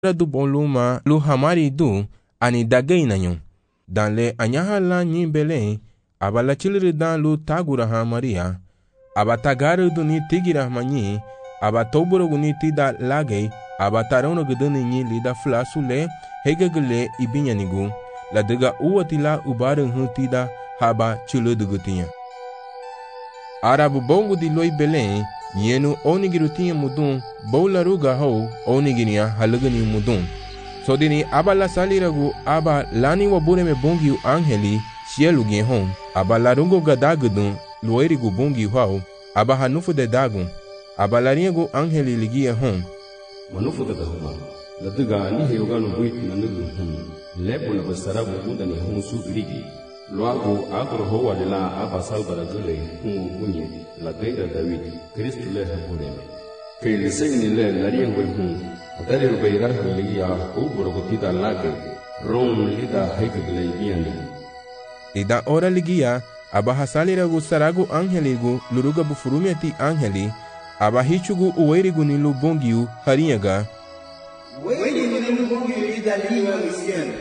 du bon luma lu hamari du ani dagay nanyon. Dan le anyaha la nyi belen, aba la chiliri dan lu tagura ha Maria, aba tagare du ni tigira manyi, aba toburo guni tida lagay, aba tarono guduni nyi lida flasule, hegagale ibinyanigu, la dega uwatila ubare tida haba chiludugutinya. Arabu bongo di loi belen, nyenu onigirutinha mudun, boularuga ho, onigiria halugani mudun. So dini aba la saliragu aba lani wabure me bongi angeli, cielo gen hon, aba larungo gadagudun, luerigu bongi hau, aba hanufu de dagun, aba laringo angeli ligia hon. Manufu de homa, la duga ni heugano buit nanugu hon, lepo na basarabu udani hon su ligi. Luago agro hoa de la aba salvara gule hon bunye, la deida David, Cristo le habureme. Que le segni le lariengo hon, atare rubeira ligia ubro gotida lage, ron lida hegegle biani. Ida ora ligia, aba hasaliragu saragu angeligu, luruga bufurumiati angeli, aba hichugu uwerigu nilu bongiu harinyaga. Wewe nilu bongiu lida liwa misiana.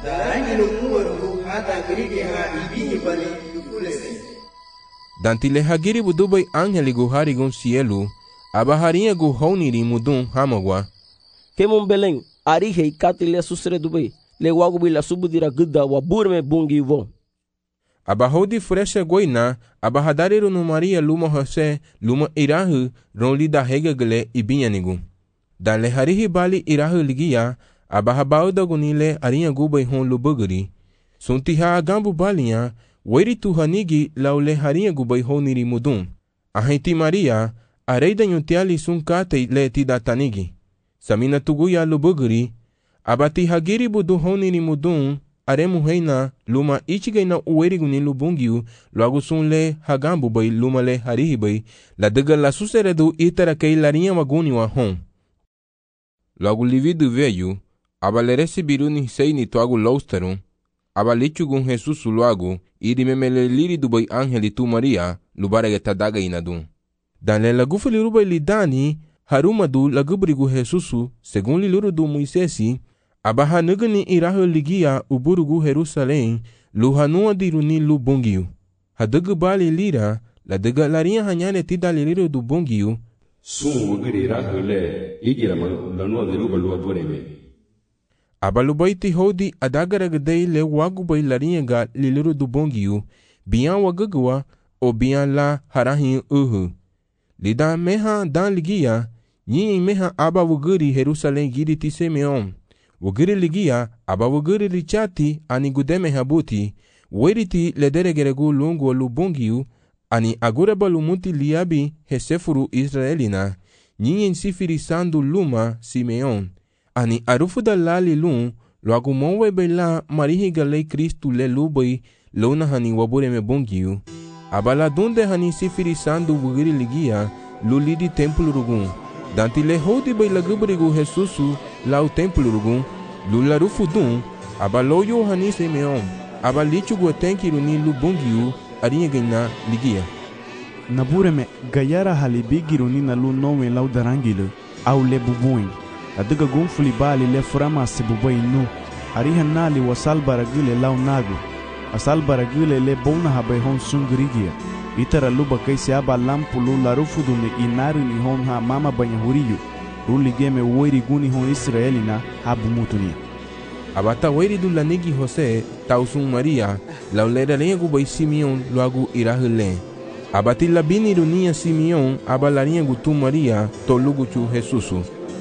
Dantile hagiri budubai angeligu harigun cielo, aba harinyagu honiri mudun hamagwa. Kemon Belém, arihei katile susre dubai, le wagu bila subudira gudda wa burme bungi von. Aba hodi fresha goina, aba hadariru no Maria luma Jose, luma irahu, ronli da hegagle ibinyanigu. Dan le harihi bali irahu ligia, aba habauda gunile arinha gubai hon lubuguri. Suntiha agambu balinha, weri tu hanigi laule harinha gubai honiri mudun. Ahenti Maria, areida nyutiali sunkate le tida tanigi. Samina tuguya lubuguri, abati hagiri budu honiri mudun, aremu heina luma ichigaina uweri guni lubungiu, logo sunle hagambu bai luma le harihi bai, la dega la suseredu itara kei larinha maguni wa hon. Logo lividu veio, aba le recebiru ni sei ni tuagu lousterum, aba lichugun Jesus luagu, iri memele liri dubai angeli tu Maria, lubarege tadaga inadun. Dan le lagufu lirubai lidani, harumadu lagubrigu Jesusu, segun liluru du Moisesi, aba hanugani irahu ligia uburugu Jerusalém, luhanua diruni lu bongiu. Hadugu bali lira, la dega larinha hanyane tida liriru du bongiu, sun wugiri irahu le, igira lanua diruba lua bureme. Abalubaiti hodi adagaragadei le wagubai larinha liliru du bongiu, bian wagagua o bian la harahin Lida meha dan ligia, nyi meha aba wugiri Jerusalém giri ti Simeon. Wugiri ligia, aba wugiri richati ani gudeme habuti, weriti lederegeregu lungo lu bongiu, ani agureba lumuti liabi hesefuru Israelina, nyi sifiri sandu luma Simeon. Ani arufu da lali lun, loagu monwe bela marihi galei Kristu le lubai, lona hani wabure me bongiu. Abala dunde hani sifiri sandu wugiri ligia, lulidi templu rugun. Danti le hodi bai lagubrigu Jesusu, lau templu rugun, lularufu dun, abaloyo hani Simeon, abalichugu tenkiru ni lu bongiu, arinha gina ligia. Nabureme gayara halibigiru ni na lu nowe lau darangile, au le bubuin. Adiga gunfuli bali le furama se bubai nu, ariha nali wasal baragile lau nagu, asal baragile le bona habai hon sungrigia. Itara luba kaisi aba lampu lu larufudu ni inaru ni hon ha mama banya huriyu, ruli game weri guni hon Israelina habu mutunia. Abata weri du lanigi Jose, tausun Maria, laulera lengu bai Simeon loagu irahule. Abati labini runia Simeon, abalarinha gutu Maria, toluguchu Jesusu.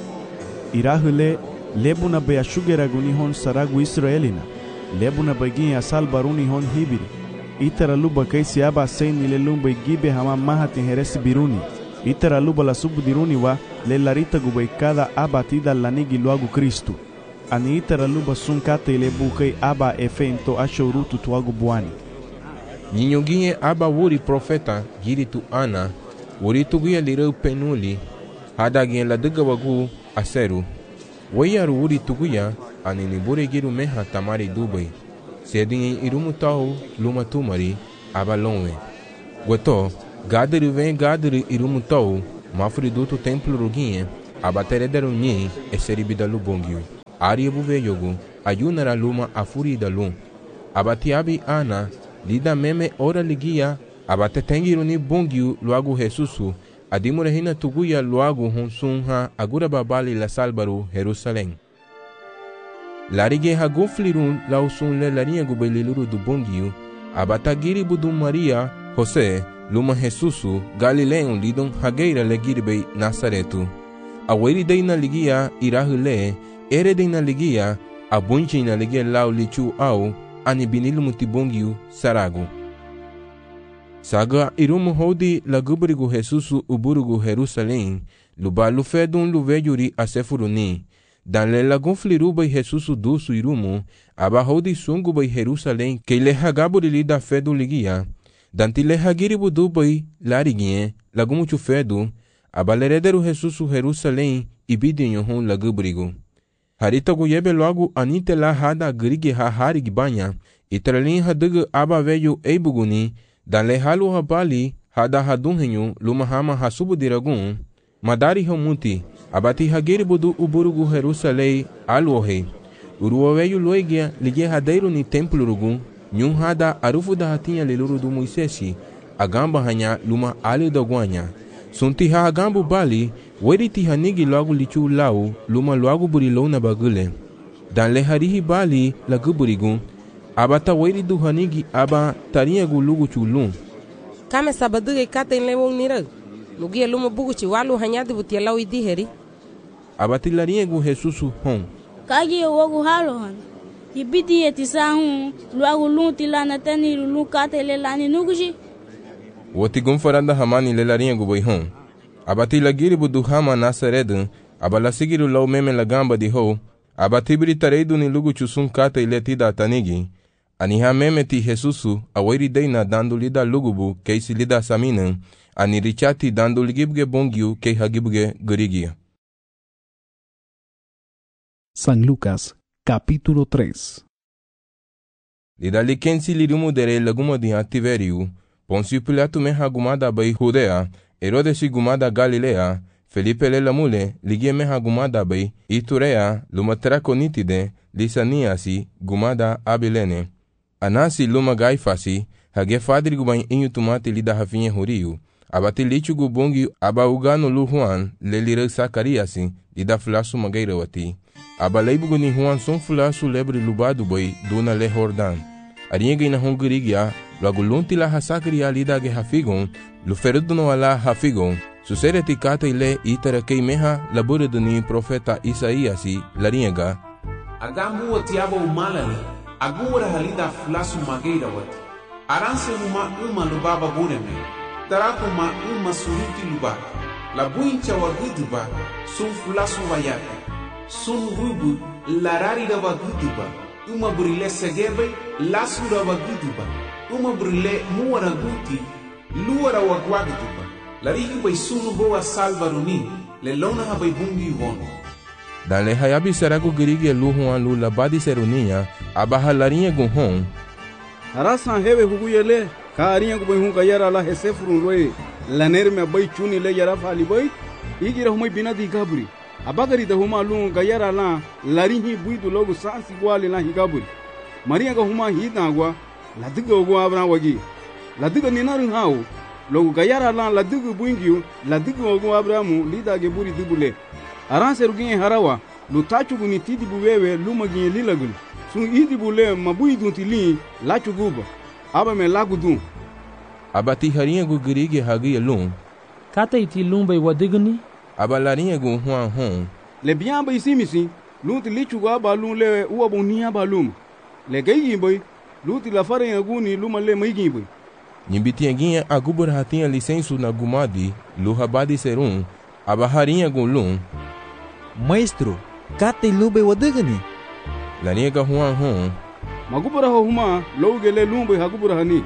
Irahule, lebuna baya shugera guni hon saragu Israelina, lebuna bagin asal baruni hon hibiri. Itara luba kaisi aba seini le lumba gibe hama mahati heresi biruni. Itara luba la subudiruni wa le larita gubai kada aba tida lanigi luagu Kristu. Ani itara luba sunkate le bukai aba efento ashorutu tuagu buani. Nyinyoginye aba wuri profeta giritu ana, wuri tuguya lireu penuli, hadagin la duga wagu aseru. Wayaru wuri tuguya, anini bure giru meha tamari dubai. Sedin irumu tau luma tumari, aba lonwe. Gweto, gadiri ven gadiri irumu tau, mafri dutu templu ruginye, aba terederu nyi, eseribida lubongiu. aria buve yogu, ayunara luma afuri da lum. Abatiabi ana, lida meme ora ligia, abatetengiru ni bongiu luagu Jesusu, adimurehina tuguya luagu honsunha agura babali la salbaru Jerusalém. Larige haguflirun lausun le larinha gubeliluru do bongiu, abatagiri budum Maria, José, luma Jesusu, Galileon lidon hageira legiribei Nazaretu. Aweri deina ligia irahule, ere deina ligia, abunjina ligia lau lichu au, anibinilu mutibongiu saragu. Saga irumu hodi lagubrigu Jesusu uburugu Jerusalém, luba lufedun luvejuri asefuruni. Dan le lagun flirubai Jesusu dusu irumu, aba hodi sungu bai Jerusalém, que le hagaburi da fedu ligia. Danti le hagiribu dubai larigie, lagumuchu fedu, aba lerederu Jesusu Jerusalém, ibidinho hun lagubrigu. Haritagu yebe logo anite la hada grige ha harig banha, itralin hadugu aba veju eibuguni, dan le halu habali hada hadunhenyu luma hama hasubu diragun, madari hamuti, abati hagiri budu uburugu Jerusalém aluohe, uruoveju loigia ligue hadeiro ni templo rugun, nyun hada arufu da hatinha leluru do Moisesi, agamba hanya luma ali da guanya. Sunti ha agambu bali, weriti hanigi logo lichu lau, luma logo burilou na bagule. Dan le harihi bali laguburigun, abata weri du hanigi aba tarinha gulugu chulun. Kame sabaduge kata in lewong nirag. Lugia luma buguchi walu hanyadi butia lau idiheri. Abati larinha gu Jesusu hon. Kagi wogu halohan. Ibidi etisahu luagu lunti lana tani lulu kata le lani nuguji. Woti gumfaranda hamani le larinha gu bai hon. Abati lagiri budu hama Nazaredu, abala sigiru lau meme lagamba di ho, abati britareidu ni lugu chusun kata iletida tanigi. Aniha meme ti Jesusu, aweri deina dando lida lugubu, keisi lida saminan, ani richati dando ligibge bongiu, kei hagibge gurigia. San Lucas, capítulo 3. Lida likensi lirumu dere laguma di Tiveriu, Poncio Pilato me hagumada bai Judea, Herodes gumada Galilea, Felipe le lamule, ligie me hagumada bai Iturea, luma traconitide, Lisaniasi, gumada Abilene. Anasi luma Gaifasi, hage fadri gubain inyu tumati lida hafinye horiu, abati lichu gubongi aba ugano lu Juan, le lira Sakariasi, lida flasu magairawati. Aba leibugu ni Juan son flasu lebre lubadu bai, duna le Jordan. Aringa ina hongirigia, logo lunti la hasakria lida ge hafigon, luferudu no ala hafigon, susereti kata ile itara kei meha laburedu ni profeta Isaiasi, laringa. Agambu watiaba umalali, agura halida flasu mageira wati. Aranse uma lubaba bureme, tarakuma uma suruti luba, la buincha waguduba, sun flasu wayaki, sun rubu, larari da waguduba, uma burile segebe, lasura waguduba, uma burile muara guti, luara wagwaguduba, larihi bai sunu boa salvaruni, le lona habai bungi wono. Dan le hayabi seragu girigi lu Juan lu labadi seruninha, abaha larinha gun hon. Arasan hewe huguyele, ka arinha gu bai hun kayara la hesefurun roe, laner me bai chuni le yara fali bai, igira humai bina di gaburi. Abagari da huma lu kayara la larinhi buidu logo sansi gwali la higaburi. Maria ga huma hidagwa, la diga go abran wagi. La diga ninarin hao, logo kayara la diga buingiu, la diga go abramu lida ge buri dibule. Aranse ruginye harawa, lu tachugu ni tidi buwewe luma ginye lilagul. Sun idi bule mabuidun tili lachuguba. Aba me lagudun. Abati harinha gu girigi hagi lum. Kata iti lumba i wadigani? Aba larinha gu Juan hon. Le biamba isimisi, lunti lichugu aba lum le uwabo ni aba lum. Le geyi boy, lunti la fare yaguni luma le maigi boy. Nyimbiti ginye agubur hatinha licensu na gumadi, lu habadi serum, aba harinha gu lum. Maestro, kata lumba i wadigani? Larinha ga Juan hon. Magubura huma, logele lumba hagubura hani.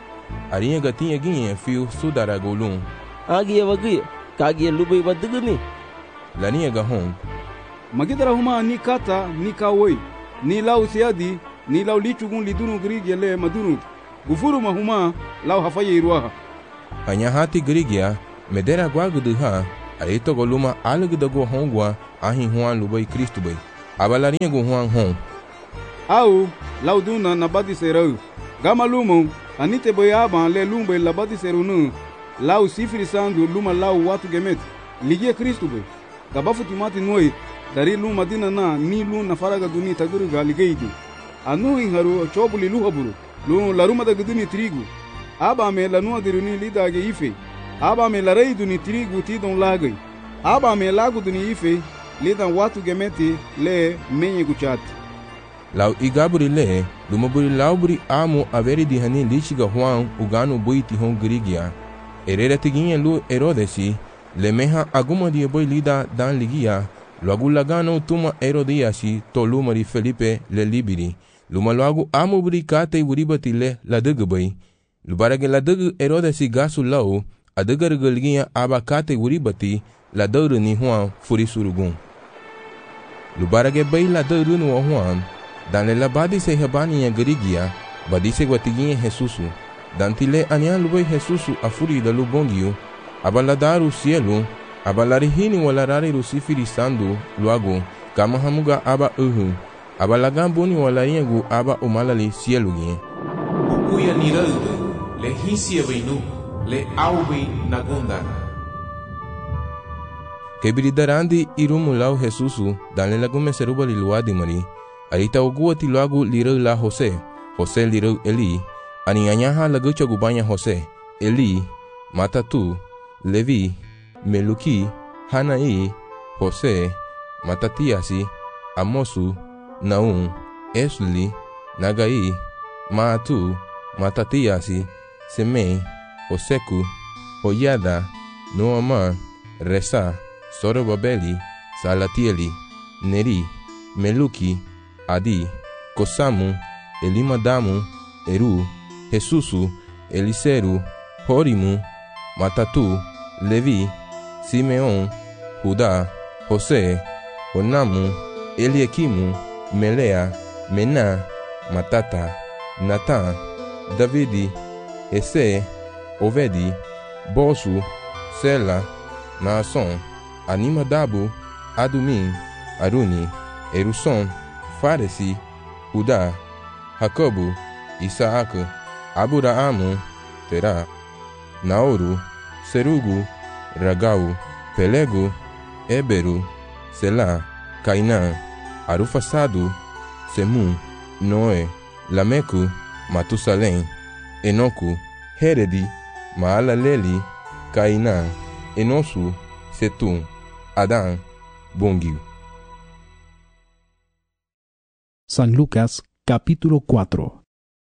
Arinha ga tinha ginye fio sudara gu lum. Agia wagia, kagia luba i wadigani? Larinha ga hon. Magidara huma ni kata, ni kawoi, ni lau siadi, ni lau lichugun lidunu grigi le madunu. Gufuru mahuma, lau hafaye iruaha. Hanya hati grigia, medera guagudu ha, aito goluma alugda go hongwa, ahin Juan lubai Cristo bai. abalarinha gu Juan hon. Au, lauduna na batiserau. Gama lumon, anite boy aban le lumbe la batiseru nu. Lau sifiri sandu luma lau watu gemet. Ligia Kristu boy. Gabafu timati noi, dari luma dina na ni lu na faraga duni taguru galigeidi. Anu inharu chobuli luhaburu. Lu laruma da guduni trigo. Aba me la nua diruni lidage ife. Aba me la rei duni trigo tidon lagai. Aba me lago duni ife. Lidan watu gemeti le menye guchati. Lau igaburi le, lumaburi lauburi amo averi di hani lichiga Juan ugano buiti hon grigia. Erera tiguinha lu Herodesi, le meha aguma di boi lida dan ligia, loagu lagano tuma Herodiasi to lumari Felipe le libiri. Luma loagu amo buri kate buribati le la degabay. Lubarage la deg Herodesi gasu lau, a degargaligia aba kate buribati la dauru ni Juan furisurugun. Lubarage bay la dauru no Juan, dan le labadi se habani ya garigia, badise guatiguinha Jesusu. Dantile anian lubay Jesusu a furi da lubongiu, abaladaru cielo, abalarihini walarari rusifiri sandu, luago, kama hamuga aba abalagambuni walaringu aba umalali cielugie. Bukuya niralde, le hisia beinu, le aubi nagundar. Kebiridarandi irumulau Jesusu, dan le lagume seruba liluadi mari, arita oguati luagu lirau la Jose lirau Eli, anianyaha lagucha gubanya Jose, Eli, Matatu, Levi, Meluki, Hanai, Jose, Matatiasi, Amosu, Naum, Esli, Nagai, Maatu, Matatiasi, Semei, Oseku, Hoyada, Noama, Resa, Sorobabeli, Salatieli, Neri, Meluki, Adi, Kosamu, Elimadamu, Eru, Jesusu, Eliseru, Horimu, Matatu, Levi, Simeon, Judá, José, Onamu, Eliakimu, Melea, Mená, Matata, Natã, Davidi, Esse, Ovedi, Bosu, Sela, Naason, Animadabu, Adumim, Aruni, Eruson, Faresi, Judá, Jacobo, Isaac, Aburaamu, Terá, Naoru, Serugu, Ragau, Pelego, Éberu, Selá, Cainã, Arufasado, Semu, Noé, Lameco, Matusalém, Enoco, Heredi, Maalaleli, Cainã, Enosu, Setum, Adão, Bongiu. San Lucas, capítulo 4.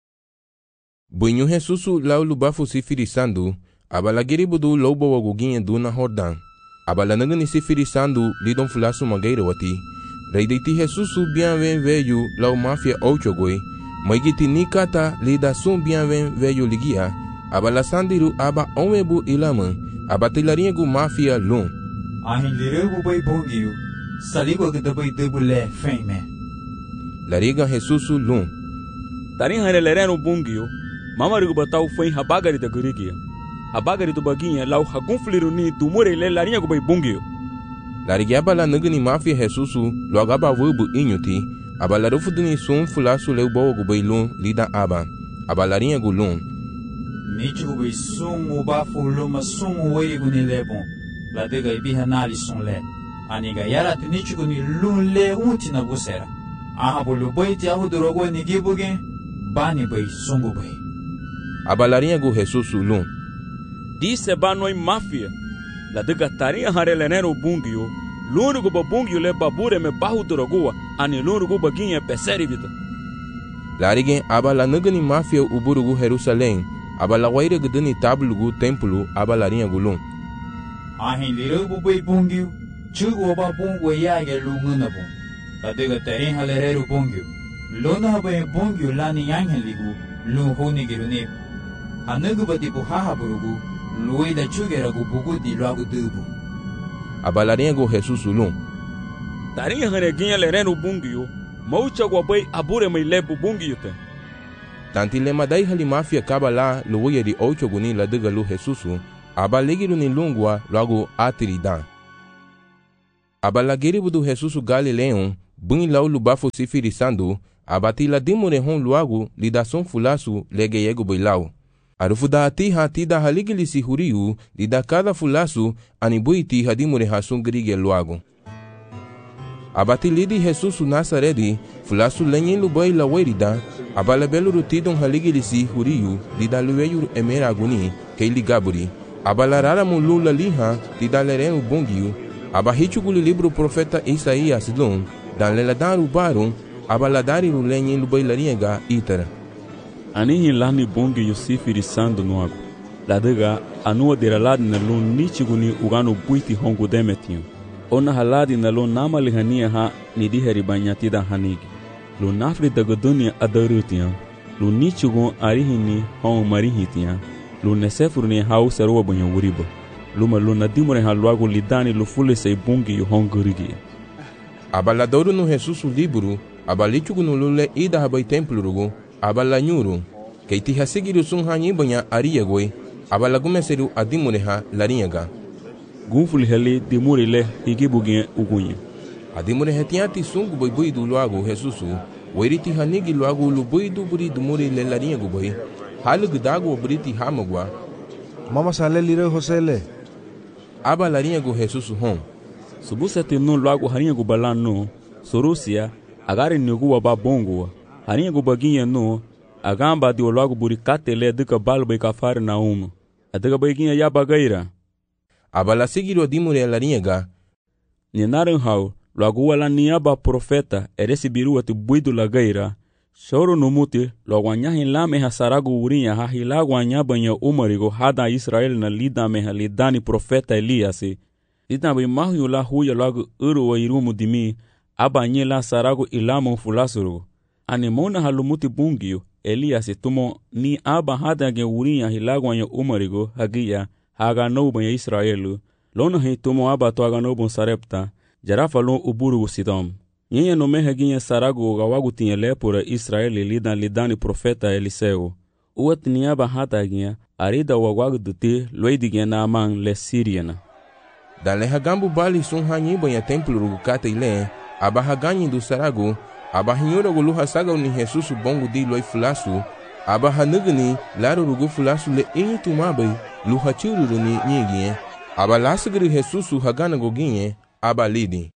Bunyu Jesusu lau lubafu sifirisando, abalagiribudu lobo waguginha duna Jordão. Abalanangani sifirisando lidon fulasu mageira wati. Reideiti Jesusu bienven veio lau mafia ochogoi. Maigiti nikata lida sum bienven veio ligia. Abalasandiru aba omebu ilaman. Abatilaringu mafia lum. Ahinlirugu bai bongiu. Saligo gdabai debule feme. Lariga Jesusu lum. Tarin hanelereno bungio, mamarigo batau foi habagari da gurigia. Habagari do baguinha lau hagunfliru ni do murele larinha go bungio. Larigiaba la nagani mafia Jesusu logaba vubu inyuti, abalarufu dini sum fulasu leu boa go bailum lida aba. Abalarinha go lum. Nichu go sum uba fuluma sum wei go ni lebon. La dega ibiha nali son le. Aniga yara tinichu go ni lum le unti na busera. Aha bolu bai ti ahu dorogo ni gibuge bani bai sungu bai. Abalarinha go Jesusu lum. Disse banoi mafia. La dega tarinha harelenero bungio. Lunugo babungio le babure me bahu dorogoa. Ani lunugo baguinha peseri vita. Larigen abala nagani mafia uburugu Jerusalém. Abala waire gdani tablugu templo abalarinha go lum. Ahin lirugu bai bungio. Chugo ba bungo yage lunguna bung. Adega tarin halerero bongyo. Lona bai bongyo lani yangen ligu, lu honi girune. Anagu bati buhaha burugu, luwe da chugeragu bugu di lagu dubu. Abalarinha go Jesusu lum. Tarin haneginha lereno bungyo, maucha go bai abure mai lebu bungyo te. Tanti lema dai hali mafia kabala luwe di ocho guni la dega lu Jesusu, abaligiru ni lungwa lagu atiridan. Abalagiribu do Jesusu Galileon, bun lau lubafo sifiri sandu, abati la dimure hon luagu lidason fulasu lege yego boilau. Arufuda ati hati da haligili si huriu lida cada fulasu anibuiti hadimure hasun grige luagu. Abati lidi Jesus Nazaredi fulasu lenyin lubai la werida, abala belu rutidon haligili si huriu lida lueyu emera aguni keili gaburi. Abala rara mulula liha lida lerenu bongiu, abahichuguli libro profeta Isaías lon, dan leladaru barum, abaladari lenyin lubai lariega itara. Ani lani bongi Yosifiri sandu nuago. Ladega anua diraladi na lon nichiguni ugano buiti hongu demetiu. Ona haladi na lon nama lihania ha nidiheri banyatida hanigi. Lo nafri dagodunia adarutian. Lo nichigun arihini hon marihitian. Lo nesefurni hau serua banyan wuriba. Luma lo nadimure haluago lidani lo fule sei bongi yu hongurigi. Abaladoru no Jesus libro, abalichugunu lule ida habai templo rugo. Abala nyuru, keiti hasigiru sun hanyi banya ariyagwe, abala gumeseru adimureha lariyaga. Gunful heli dimuri le higibugien ugunye. Adimure hetiati sungu boidu luago Jesusu, weriti hanigi luago luboidu buri dumuri le lariyagu boi, halu gdago briti hamagwa. Mama sale lire Josele. Aba lariyagu Jesusu hon. Subusete no luago hariyagu balano, sorusia, agari nugu waba bongo. Harinha gubaguinha no, a gamba de logo buricate le duca balba e cafar na uma. A duca baguinha ya bagaira. A bala seguiu dimure larinha. Ninaran hau, logo ela niaba profeta, recebiru atu buido lagaira. Choro no muti, logo anyahin la meha sarago urinha, hahilago anyabanha umarigo, hada Israel na lida meha lidani profeta Eliasi. Lida bem mahu la huya logo uru wa irumu dimi, abanhe la sarago ilamo fulasuro. Animona halumuti bungio, Elias tumo ni aba hada ge urinha hilagwanya umarigo, hagia, haga noubanya Israelu, lona he tumo aba to haga noubon sarepta, jarafa lon uburu sidom. Nyenye no mehaginha sarago gawagu tinha lepura Israeli lidani profeta Eliseu. Uat ni aba hada ginha, arida wagwagu duti, loidiginha na amang le Siriana. Dale hagambu bali sun hanyi banya templo rugukate ile, aba haganyi du sarago, aba hinyora gulu hasaga ni Jesus bongo di loi fulasu, aba hanugni laro rugu fulasu le inyi tumabai, lu hachuru ni nyigien, aba lasagri Jesus hagana goginye, aba lidi.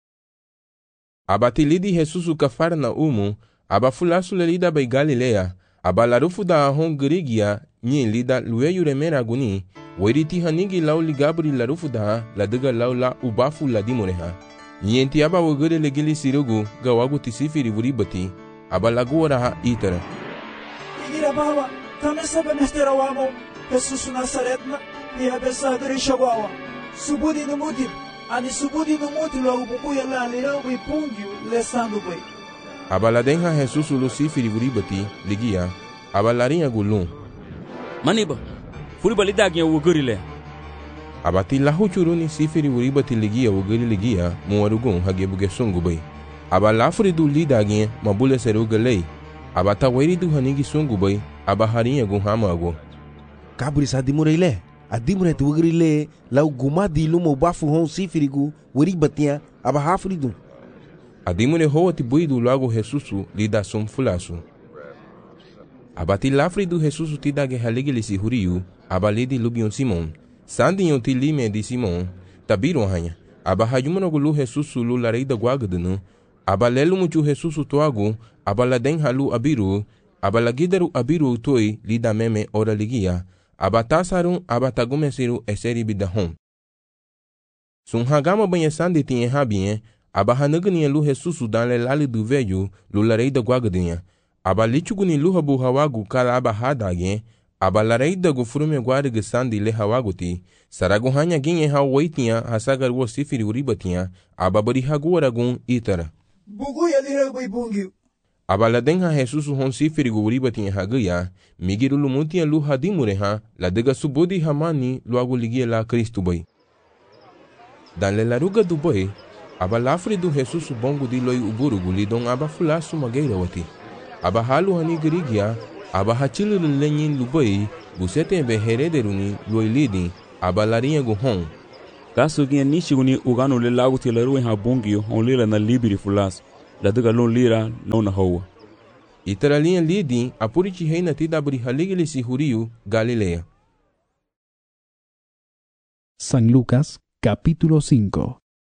Aba tilidi Jesus kafara na umu, aba fulasu le lida bai Galilea, aba larufu da ahon grigia, nyi lida lueyu remera guni, weriti hanigi lau ligabri larufu da, ladiga lau la ubafu ladimureha. Nienti aba wogere legili sirugu gawagu tisifiri vuribati aba lagora ha itara. Igira bawa kamesa benestera wamo Jesus Nazaretna ni abesa dirisha wawa. Subudi no muti ani subudi no muti lo bubu ya la lero bi pungiu le sandu bai. Aba la denha Jesus lucifiri vuribati ligia aba larinha gulun. Maniba furiba lidagnya wogere le. Abati lahu churuni sifiri uribati ligia ugiri ligia muarugun hagebuge sungu bai. Aba lafridu lidagin mabule seruga lei. Abata weridu hanigi sungu bai. Aba harinha gun hamago. Kaburi sa dimure ile. Adimure tu ugiri le lau gumadi lumo bafu hon sifirigu uribatia aba hafridu. Adimure hoa tibuidu lago Jesusu lida sum fulasu. Abati lafridu Jesusu tidage haligili si huriu. Aba lidi lubion Simon. Sandinho tilime di Simon, tabiru hanya, aba hajumano gulu Jesusu lu lareida guagadunu, aba lelu muchu Jesusu toagu, aba laden halu abiru, aba lagidaru abiru toi lida meme ora ligia, aba tasarun aba tagumesiru eseri bidahon. Sun hagama banha sandi tinha habien, aba hanagania lu Jesusu dan le lali du velho lu lareida guagadinha, aba lichuguni lu habu hawagu kala aba hadagien, aba lareida go frume guarga sandi le hawaguti, saragu hanya ginye hawaitia hasagar wo sifiri uribatia, aba bari haguragun itara. Bugu ya lira bai bungiu. Aba ladenha Jesusu hon sifiri go uribatia hagaya, migiru lumutia lu hadimureha, ladega subodi hamani luagu ligia la Cristo bai. Dan le laruga du bai, aba lafri du Jesusu bongo di loi uburugu lidon aba fulasu mageira wati. Aba halu hani girigia, aba hachilu lenyin lubai, busete be herederuni loilidi, aba larinha go hon. Kaso ginha nishiguni ugano le lago tilaru en habungio, on lila na libiri fulas. la duga lun lira no na hoa. Itaralinha lidi apurichi reina tida buri haligili sihuriu Galilea. San Lucas, capítulo 5.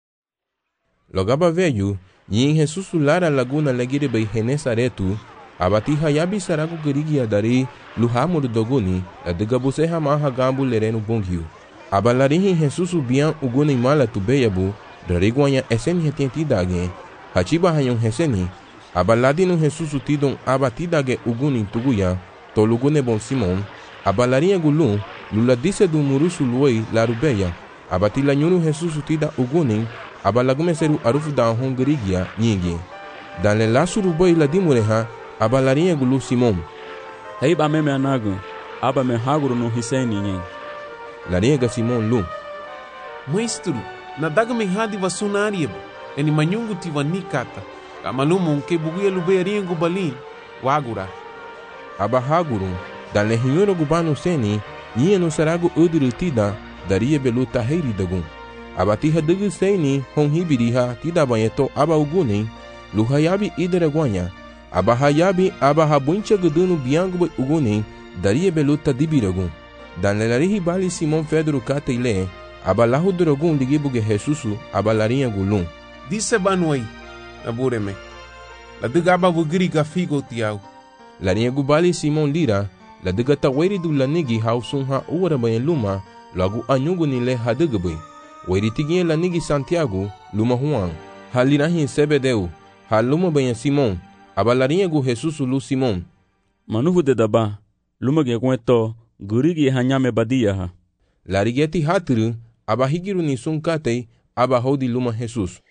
Logaba veio, e em Jesus lara laguna legire bei Genesaretu, abati hayabi saragu gerigi adari, luhamur doguni, la degabuse hamaha gambu lereno bongiu. Abalarihi Jesus bian uguni mala tubeyabu, dariguanya esen hetienti dage, hachiba hayon heseni, abaladino Jesus tidon abatidage uguni tuguya, tolugune bon Simon, abalarinha gulun, lula disse do murusu luei larubeya, abatila nyunu Jesus tida uguni, abalagume seru arufu da hongerigia nyingi. Dan le lasuru boi la dimureha, abalarinha gulu Simon. Hei ba meme anagu, aba me haguru no hiseni nyen. Larinha Simon lu. Maestro, na daga me hadi vasunarieba, eni manyungu tiva nikata, kamalumo nke buguya lube ringu balin, wagura. Aba haguru, dan le hinyoro gubano seni, nyie no saragu uduru tida, daria belu tahiri dagun. Abatiha degu seni, hon hibiriha tida banyeto aba uguni, luhayabi idere abahayabi abahabuncha gudunu biangu uguni, daria belu tadibiragun. Dan lelarihi bali Simon Pedro kata ile, abalahu drogun ligibuge Jesusu, abalarinha gulun. Disse banuai, abureme. La diga aba vugiri gafigo tiau. Larinha gubali Simon lira, la diga taweri du lanigi hausun ha uara bayan luma, lagu anyungu nile hadegabui. Weri tiginha lanigi Santiago, luma Juan, halirahi Sebedeu, haluma bayan Simon, abalarinha gu Jesusu lu Simon. Manuvu de daba, luma ge kueto, gurigi hanyame badia ha. Larigeti hatru, abahigiru ni sunkatei, abahodi luma Jesus.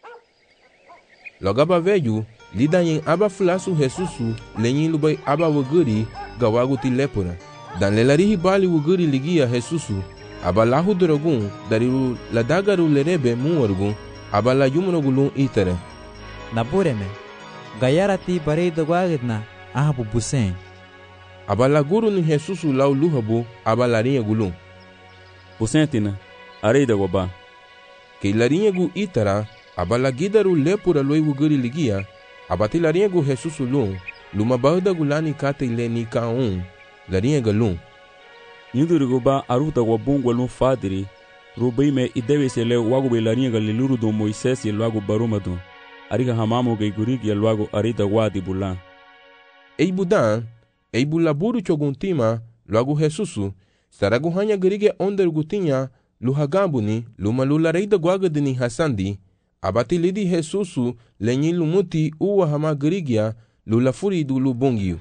Logaba veio, lidayin aba fulasu Jesusu, lenyin lubai aba wuguri, gawaguti lepura. Dan lelarihi bali wuguri ligia Jesusu, abalahu drogun, dariru ladagaru lerebe muwargun, abala yumrogulun itere. Nabureme, gayarati barei dogwagidna, ahabu busen. Abala guru ni Jesusu lau luhabu, abalarinha gulun. Busentina, arei da goba. Que larinha gu itara, abala gidaru lepura loi wuguri ligia, abati larinha gu Jesusu lun, luma bahda gulani kate ile ni kaun, larinha galun. Yuduru goba aruta wabungwa lun fadiri, rubeime idewe se le wagu be larinha galiluru do Moisés e logo barumadu, ariga hamamu ge gurigi e logo arita wadi bulan. Ei budan, ei bulaburu choguntima, logo Jesusu, saragu hanya gerige onder gutinha, luhagambuni, luma lulareida guagadini hasandi, abati lidi Jesusu, lenyi lumuti uwa hama gerigia, lulafuri du lubongiu.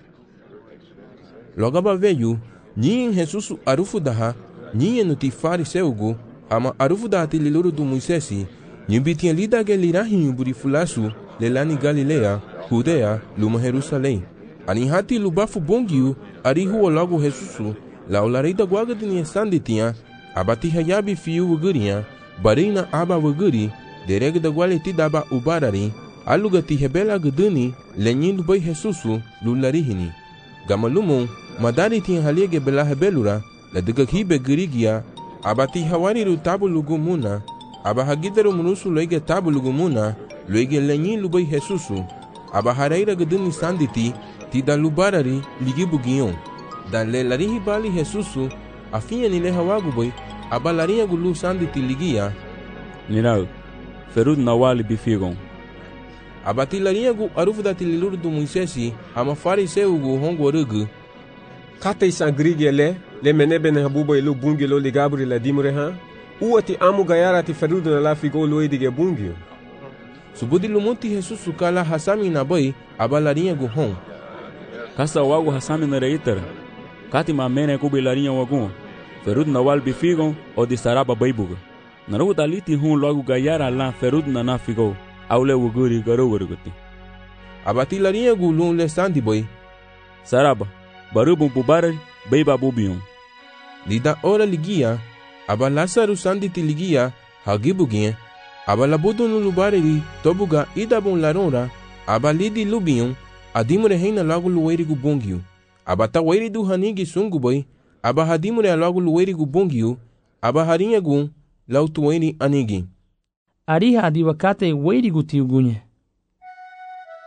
Logaba veio, nyin Jesusu arufu daha, nyin nuti fariseugu, hama arufu daha tililuru du Moisesi, nyibitinha lida gelirahinho burifulasu, lelani Galilea, Judea, luma Jerusalém. Anihati lubafu bongiu, arihu logo Jesusu, laulareida guagadini sanditinha, abati hayabi fiu wugurinha, barina aba wuguri, dereg da gualeti daba ubarari, alugati hebela guduni, lenyin lubai Jesusu, lularihini. Gamalumon, madari tinha haliege bela hebelura, la digakibe gurigia, abati hawariru tabu lugumuna, abahagidaru munusu loige tabu lugumuna, loige lenyin lubai Jesusu, abahareira guduni sanditi, tida lubarari, ligibugion. Dan le larihi bali Jesusu, afinha nile hawaguboi, abalarinha gulu sanditi ligia. Nirau, ferud nawali bifigon. Abati larinha gu arufu da tililuru do Moisesi, hama fariseu gu hongorugu. Katei sangrigi ele, le menebe na habubo ilu bungi lo ligabri la dimure ha, uati amu gayara ti ferud na la figo lo idige bungi. Subudi lumuti Jesusu kala hasami na bai, abalarinha gu hon. Kasa wagu hasami na reitara. Kati mamene kubi larinha wagun, ferud nawal bifigon o di saraba baibuga. Naru daliti hun logo gayara la ferud na nafigo, aule wuguri garuguruguti. Abati larinha gu lun le sandi boy. Saraba, barubun pubarari, beiba bubion. Lida ora ligia, abalasaru sanditi ligia, hagibuginha, abalabudu no lubariri, tobuga idabun larora, abalidi lubion, adimure reina logo luerigu bongiu. Abata wairi du hanigi sungu boy, abahadimure logo luerigu bongiu, abaharinha gun, lautueni anigi. Ariha adiwakate wairigu tiugunye.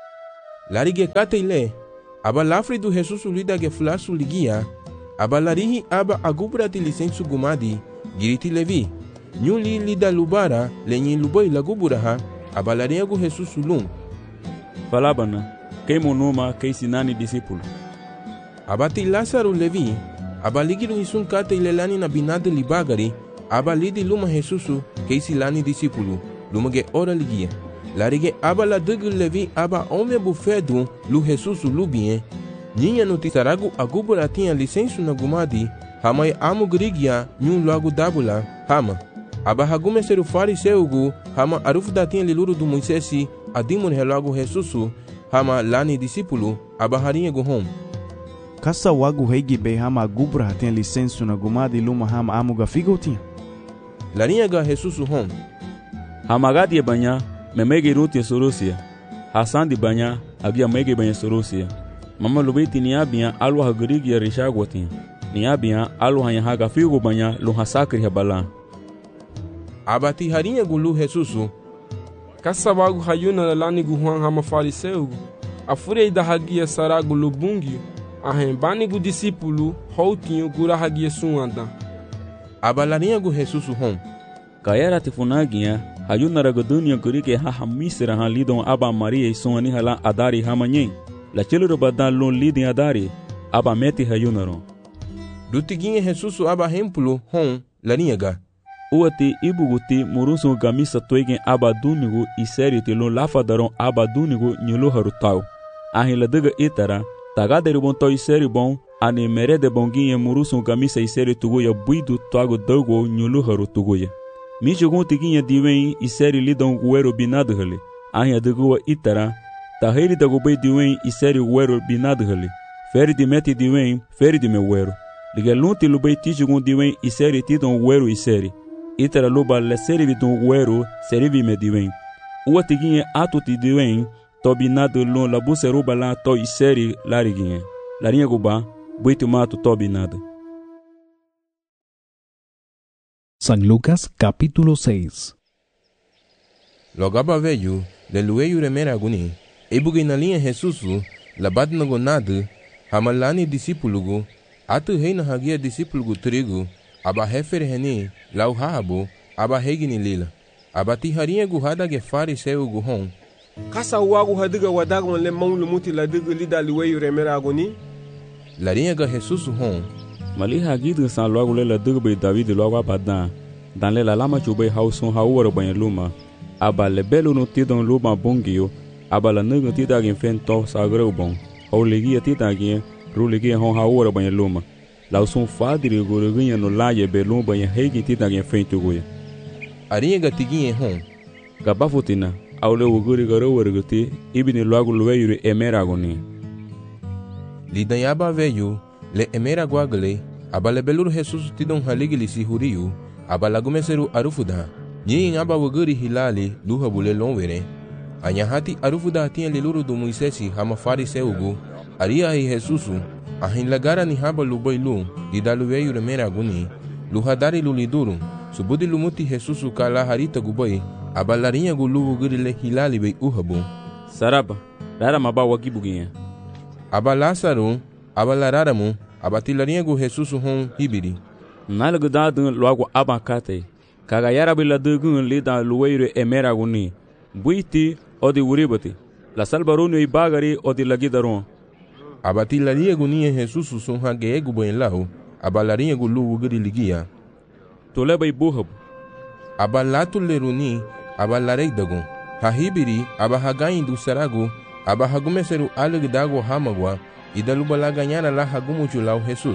Larige kate ile, aba lafri do Jesus lida ge flasu ligia, aba larihi aba agubrati lisensu gumadi, giriti levi. Nyuli lida lubara, lenyi lubai laguburaha, aba lariagu Jesus lum. Falabana, kei monuma, kei sinani discípulo. Abati Lázaro levi, aba ligiru isun kate ilelani na binade libagari, aba lidi luma Jesusu, kei silani discípulo, luma ge ora ligia. Larige aba la dugu levi aba ome bufedu lu Jesusu lubien, ninha no tisaragu agubura tinha licensu na gumadi, hamai amu grigia nyun logo dabula, hama. Aba hagume seru fariseugu, hama arufu da tinha liluru do Moisesi, adimur relogo Jesusu, hama lani discípulo, aba harinha guhom. Kasa wagu heigi be hama agubra tinha licensu na gumadi luma hama amu gafigo tinha. Larinha ga Jesusu hom. Hama gadi banha, memege ruti sorosia. Hasan di banha, abia mege banha sorosia. Mama lubeti ni abia alu hagurigi ya rishagotin. Ni abia alu hanya haga figo banha lu hasakri habala. Abati harinha gulu Jesusu. Kasa wagu hayuna lani guhuan hama fariseu. Afurei da hagia saragu lubungi. Ahembani gu discípulo houtinho gura hagia suanda. Abalarinha gu Jesusu hom. Kayara tifunagia hayuna ragodunia gurike ha misra ha lidon aba Maria e suani hala adari hamanyen. La chelo badan lon lidin adari aba meti hayunaron. Dutiguinha Jesusu aba hempulo hom larinha ga. Uati ibuguti murusu gamisa toigen aba dunigo e serite lon lafadaron aba dunigo nyulo harutau. Ahila daga itara tagaderi bon toi seri bon ani merede bonginha murusu gamisa e seri tugoya buidu toago dogo nyulo harutugoya. Mijogon tiguinha diwen e seri lidon guero binado hale. Ahia dagoa itara taheri dagobei diwen e seri guero binado hale. Feri de meti diwen feri de meu guero. Ligalunti lubei tijogon diwen e seri tidon guero e seri. Itara luba le seri don guero seri me diwen. Ua tiguinha atu ti diwen tobinado lon la buseruba la to e seri lariguinha. Larinha guba buito mato tobinado. San Lucas capítulo 6. Logaba veio, le lueio remera aguni, ebugi na linha Jesusu, labat na gonado, hamalani discípulo, atu rei na hagia discípulo trigo, aba refer reni, lau habo, aba regni lila, aba tiharinha guhada ge fariseu guhon. Kasa wagu hadiga wadagon le mão lumuti la diga lida lueio remera aguni. Larinha ga Jesusu hon. Mali hagidu san logo le la diga be David logo abadan. Dan le la lama chube hauson hawara banha luma. Aba le belo no tidon luma bongio, aba la nugo tidagin fento sagrau bon. Hau legia tidagin, ru legia hon hawara banha luma. Lau son fadri goruginha no laie belum banha hegi tidagin fento goia. Arinha ga tiguinha hon. Gabafutina, au le uguri garo warguti, ibini logo lueiro emeragoni. Lidanhaba veio, le emeragwagale, aba le belur Jesus tidon haligili si huriu, aba lagumeseru arufuda. Nyin aba wuguri hilali, luha bule lonwere. Anyahati arufuda tinha liluru do Moisesi hama fariseugu, aria hi Jesusu, ahin lagara ni haba lubailu, lidaluveio emeraguni, luhadari luliduru, subudi lumuti Jesusu kala harita gubai, aba larinha gulu wuguri le hilali bei uhabu. Saraba, rara maba wagibuginha. Aba Lázaro, aba lararamu, aba tilarinha gu Jesusu hon hibiri. Nalgudadun logo abacate. Cagayara biladugun lida lueiro emeraguni. Buiti o de uribati. La salbarunio e bagari o de lagidaron. Aba tilarinha guninha Jesusu son hageegu banlau, aba larinha gu lu wuguri ligia. Toleba e burrabo. Aba latu leruni, aba lareidagon. Hahibiri, aba hagain do saragu, aba hagumeseru alegdago hamagwa, e da lubala ganhara la hagumujulau Jesus.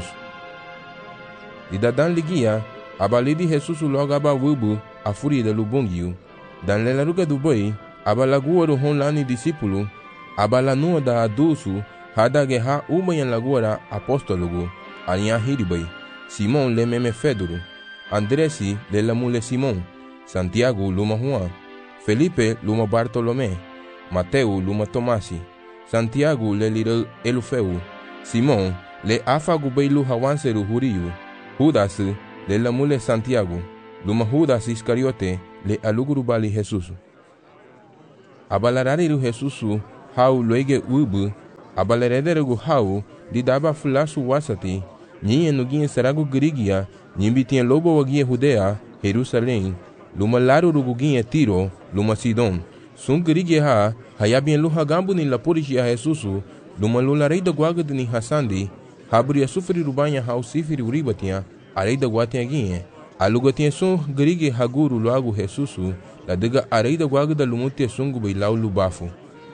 E da dan ligia, aba lidi Jesus logo aba wubu, a fúria da lubongiu. Dan lelaruga do boi, aba lagua do hon lani discípulo, aba lanua da adulso, hada guerra ubanha laguara apóstologo, alinha hiribai, Simão le meme Fedoro, Andresi le la mule Simão, Santiago luma Juan, Felipe luma Bartolomé, Mateu luma Tomasi, Santiago le lira Elufeu, Simão le afagu beilu hawanseru huriu, Judas le la mule Santiago, luma Judas Iscariote le aluguru bali Jesus. Abalarariru Jesus hau loige ubu, abalerederegu hau, di daba fulasu wasati, nyinye nuginye saragu Grigia, nyimbitinye lobo wagie Judea, Jerusalém, luma laru ruguginye Tiro, luma Sidon. Sun Grigia ha, hayabien luha gambu ni lapurishi a Jesusu, luma lula rei da guagad ni Hasandi, haburi a sufri rubanya hau sifiri uribatinha, a rei da guatinha ginye. Alugatinha sun Grigia haguru luagu Jesusu, la diga a rei da guagada lumutia sungu bai lau lubafu.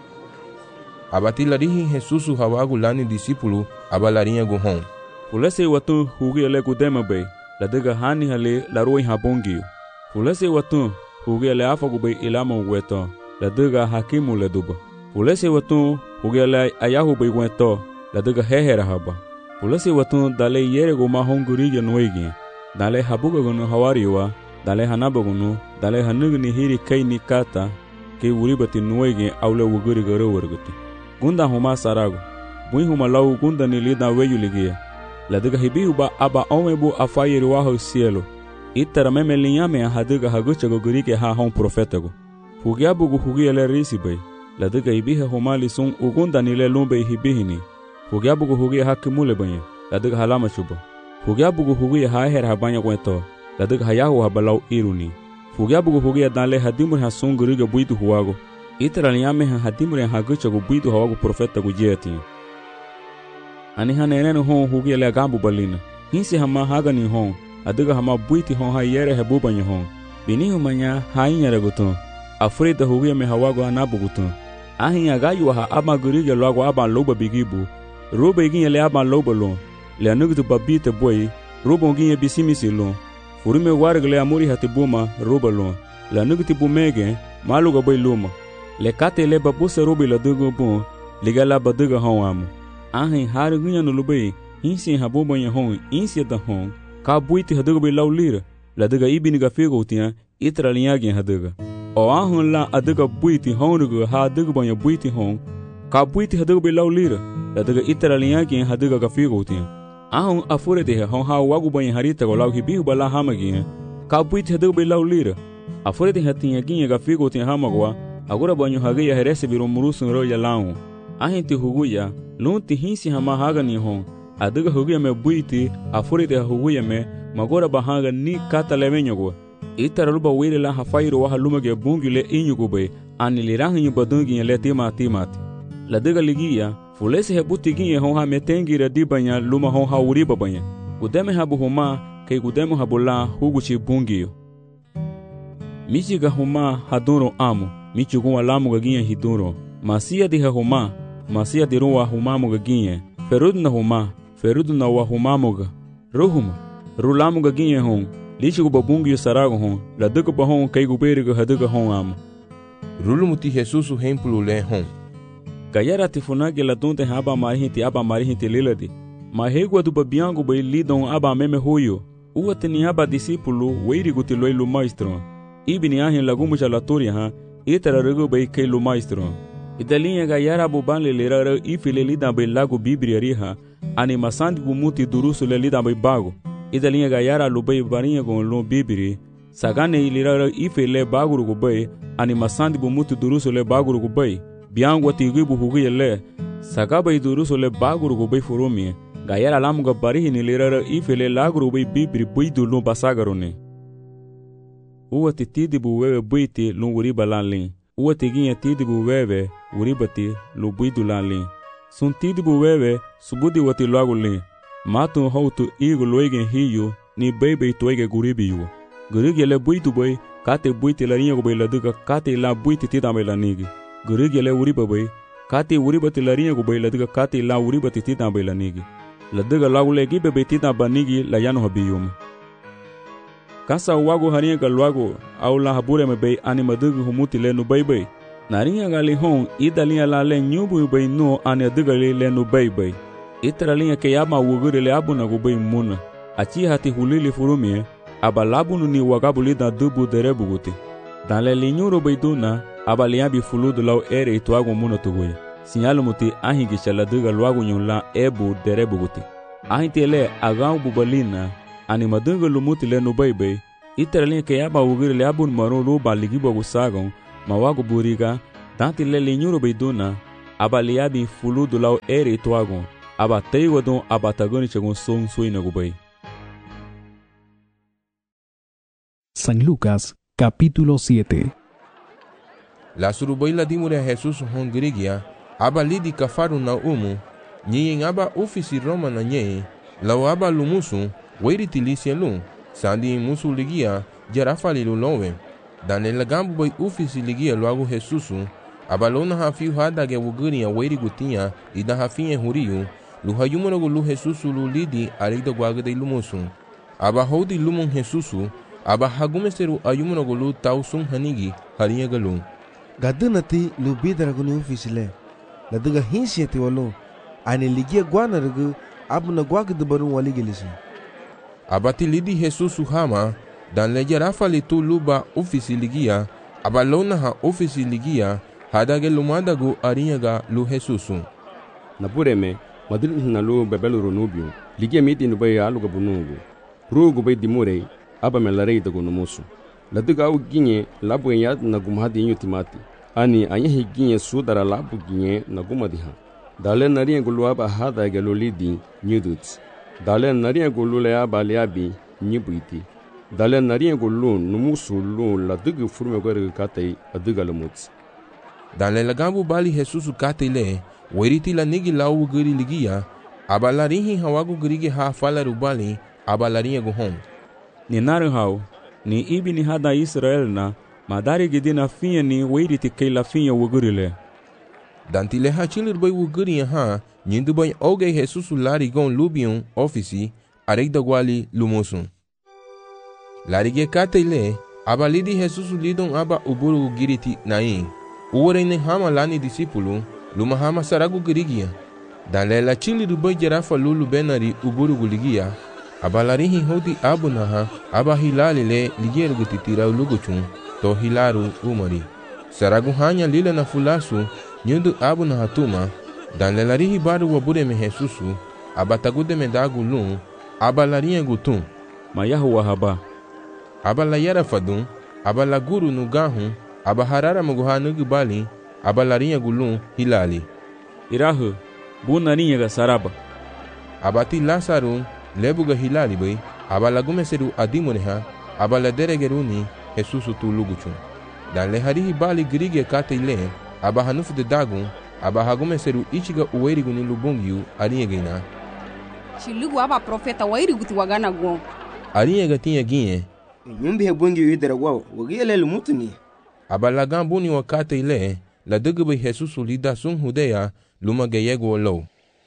Abati larihi Jesusu hawagu lani disipulu, abalarinha guhon. Fulese watu hugi ele kudema bay, la diga hani hale la roi habongiyo. Fulese watu hugi ele afagu bay ilama uweto, la diga hakimu le duba. Fulese watu hugi ele ayahu bay weto, la diga hehera haba. Fulese watu dale yere goma hongurige nuegi, dale habuga gunu hawariwa, dale hanaba gunu, dale hanugni hiri kai ni kata, ke uribati nuegi aule wuguri garo warguti. Gunda huma sarago, bui huma lau gunda ni lida weyu ligia. La diga hibihuba aba omebu afayiri waho cielo. Itara meme linyame hadiga hagucha gogurike ha hon profetago. Fugiabugu hugiele risibay. La diga hibihe humali sun ugunda ni le lumbe hibihini. Fugiabugu hugie hakimule banye. La diga halama chuba. Fugiabugu hugie haher habanya kweto. La diga hayahu habalau iruni. Fugiabugu hugie danle hadimur hasun guriga buitu huwago. Itara linyame hadimur hagucha go buitu hawago profetago jeti. Ani hanenenu hon hugiele agambu balina. Hinsi hama hagani hon. Adiga hama buiti hon ha yere hebubanya hon. Binihu manya hainyere gutun. Afrida hugie me hawago anabu gutun. Ahinya gayu ha ama gurige lwago aban loba bigibu. Roba iginye le aban loba lon. Le anugutu babite boy. Roba uginye bisimisi lon. Furime wargle amuri hatibuma roba lon. Le anugutu bumege maluga boy luma. Le kate le babuse robi la dugu bun. Ligala baduga hon amu. Ahin hari gunya no lubei, insi habobo nya hon, insi da hon, ka buiti haduga be laulira, la diga ibini ga figo tia, itra linyagi haduga. O ahun la aduga buiti honuga ha aduga banya buiti hon, ka buiti haduga be laulira, la diga itra linyagi haduga ga figo tia. Ahun afure de hon ha wagu banya harita go lau hibihu bala hamagi, ka buiti haduga be laulira. Afure de hatinha ginha ga figo tia hamagwa, agora banyo hagia herese biro murusun ro ya lau. Ahin ti huguya, lunti hinsi hama haga ni hon, adiga huguya me buiti, afurite huguya me, magora bahaga ni kata levenyogo. Itara luba wile la hafairu waha lumage bungile inyugube, ani lirahi nyubadungi le timati. La diga ligia, fulesi hebuti ginye hon ha metengira dibanya luma hon ha uriba banya. Gudeme habu huma, kei gudemu habula huguchi bungiyo. Michiga huma haduro amu, michugunwa lamu gaginye hiduro. Masia diha huma, masia di ruwa humamuga ginye. Ferudna huma, ferudna wa humamuga. Ruhuma, rulamuga ginye hon. Lishigu babungi sarago hon. La duka bahon kai guberiga haduga hon amu. Rulumuti Jesusu hempulu le hon. Gayara tifunage la dunte aba marihinti liladi. Mahegwa du babiangu bai lidon aba meme huyo. Uwatini aba disipulu weirigu tiloi lu maestro. Ibini ahin lagumucha latoria ha. Itara rego bai kai lu maestro. Idalinha gayara buban le lera ifile lida bai lago bibri ariha. Ani masandi bumuti durusu le lida bai bago. Idalinha gayara lu bai barinha gon lu bibri. Sagane ilira ifile baguru go bai. Ani masandi bumuti durusu le baguru go bai. Biangwa tigibu hugi le. Sagaba idurusu le baguru go bai furumi. Gayara lamuga barihi ni lera ifile laguru bai bibri buidu lu basagarone. Uwa titidibu wewe buiti lu uriba lanlin. Uwa tiginha tidibu wewe uribati lu buidu lanlin. Sun tidibu wewe subudi wati lagu lin. Matu hautu igu loigen hiyu ni bebe toige guribiyu. Gurigi le buitu boy kate buiti la rinha go bai laduga kate la buiti tidame la nigi. Gurigi le uriba boy kate uribati la rinha go bai laduga kate la uribati tidame la nigi. Laduga lagu le gibe bai tidame nigi la yano habiyuma. Kasa wago harinha ga lagu au la habure me bai animaduga humuti le nu bai bai. Narinha ga li hon ida linha la le nyubu bai no ani aduga le nu bai bai. Itara linha ke yama wugure le abuna go bai muna. Achi hati hulili furumie abalabunu ni wagabuli da dubu derebu guti. Dan le linyuro bai duna abaliabi fuludu lau ere ituago muna tuguya. Sinyalu muti ahingi shaladuga luagu nyula ebu derebu guti. Ahinti le agau bubalina animaduga lumuti le nu bai bai. Itara linha ke yama wugure le abun maru luba ligibo gusagon mawago buriga. Danti le linyuro bai duna aba liabi fulu do lau ere ituagon, aba teiwadon aba tagoni chagon son suinagubay. San Lucas, capítulo 7. La surubay la dimure a Jesus hongrigia, aba lidi kafaru na nyen aba ofisi Roma na nye, lau aba lumusu, wairi tilisia lun, sandi musu ligia, jarafali lulowe. Dan le gambu bay ofisi ligia luagu Jesusu, aba lona hafiu hadage wuguri a wairi gutinha, ida hafinha huriu, luhayumanogu lu Jesusu lu lidi arida guaga de lumusu. Aba hodi lumon Jesusu, aba hagumeseru ayumanogu lu tausun hanigi, harinha galu. Gadunati lu bidaraguni ofisile, la duga hinsieti walu, ane ligia guanaragu, abu na guaga de barun waligilisi. Abati lidi Jesusu hama, dan le jarafali tu luba ofisi ligia, aba lona ha ofisi ligia, hadage lumadagu arinyaga lu Jesusu. Napureme, madrid na lu bebelu runubio, ligia miti nubay aluga bunugu. Rugu bay dimure, aba melarei dagu numusu. Laduga au ginye labu yad na gumhadi inyo timati. Ani anyehi ginye sudara labu ginye na gumadiha. Dale nariya gulu aba hadage lu lidi nyudut. Dale nariya gulu le aba liabi nyibuiti. Dale nariya gulu numusu lu ladugu furme gore katei aduga lumut. Dan le lagambu bali Jesusu katei le, weriti la nigi lau guri ligia, aba larihi hawagu gurige ha fala rubali, aba larinha guhom. Ni naruhau, ni ibi ni hada Israel na, madari gidina finha ni weriti kei la finha wugurile. Dan tile hachilir bay wuguri ha, nyindu bay oge Jesusu larigon lubion ofisi, areida guali lumusu. Larige katei le, aba lidi Jesusu lidon aba uburu giriti nai. Uwarene hama lani disipulu, luma hama saragu girigia. Dan lela chili rubai jarafa lulu benari uburu guligia. Aba larihi hodi abu naha, aba hilali le ligier gutitira uluguchun, to hilaru umari. Saragu hanya lila na fulasu, nyundu abu naha tuma. Dan lela rihi baru wabure me Jesusu, aba tagude me dagu lun, aba larinha gutun. Mayahu wahaba. Aba la yara fadun, aba la guru nugahun, aba harara muguha nugubali, aba larinha gulun hilali. Irahu, bu narinha ga saraba. Abati Lasaru, lebuga hilali bay, aba lagumeseru adimuneha, aba la deregeruni, Jesusu tu luguchun. Dan le harihi bali grige kate ile, aba hanufu de dagun, aba hagumeseru ichiga uweriguni lubungiu, arinha gaina. Shilugu aba profeta wairiguti wagana guon. Arinha gatinha ginye. Nyumbi hebungi uidera wao, wagiele lumutuni. Aba lagambuni wakate ile, la dugube Jesusu lida sun hudeya, luma geyego lo.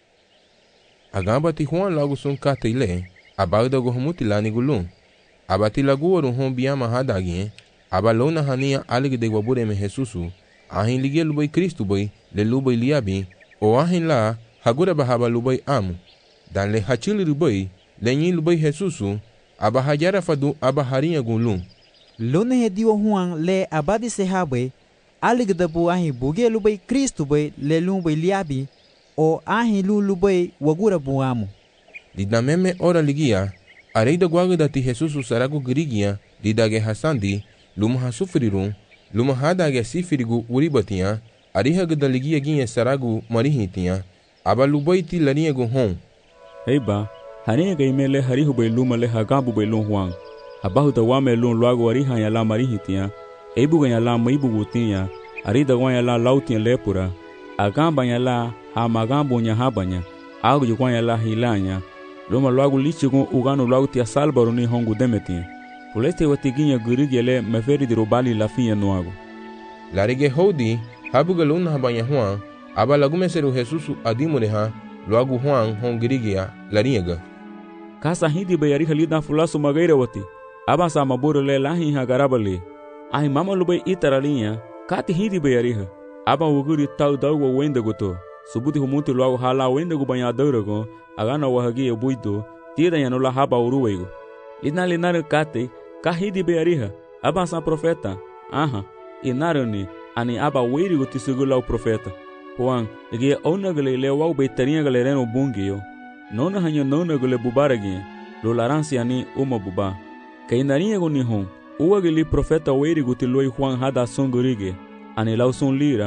Agamba ti Juan lagu sun kate ile, abagda gohumuti lani gulun. Abati lagu waru hon biyama hadagien, aba lona hania alig de wabure me Jesusu, ahin ligye lubay Kristu bay, le lubay liabi, o ahin la, hagura bahaba lubay amu. Dan le hachili rubay, le nyi lubay Jesusu, aba hajara fadu aba harinha gulun. Lone hediwa Juan le abadi sehabe, alig da bu ahin buge lubay Kristu bay, le lubay liabi, o ahin lubay wagura bu amu. Dida meme ora ligia, areida guaga dati Jesusu saragu girigia, didage hasandi, luma hasufrirun, luma hadage sifirigu uribatia, ariha gada ligia ginye saragu marihitia, aba lubay ti larinha guhon. Heiba, harinha gaimele harihu bay luma le hagabu bay lun Juan. Abahu da wame lun luago ariha ya la marihitia, eibu ya la maibu gutia, arida gwan ya la lautia lepura, agamba ya la hamagambo nya habanya, agu jukwan ya la hilanya, luma luago lichigun ugano luago tia salbaro ni hongu demetia. Puleste watiginya gurigele meferi di robali la finha nuago. Larige hodi, habuga luna habanya Juan, aba lagumeseru Jesusu adimureha, luago Juan hongirigia, larinhaga. Kasa hindi bayari lida fulasu magaira wati. Aba sa maburu le lahi ha garabali. Ahi mama lubay itaralinha, kati hindi bayariha. Aba wuguri tau dawa wenda goto. Subuti humuti luago hala wenda gu banyadaurago, agana wahagi buito, tira yanula haba uruwego. Linari kate, ka hindi bayariha. Aba sa profeta. Aha, inarani, ani aba weri go tisugula o profeta. Juan, ege onagale le wau betarinha galereno bungio. Nona hanyo nona gule bubaragi, lo laransi ani uma buba. Kainarinha go nihon, uagili profeta weri gutiloi Juan hada songorige, ani lauson lira,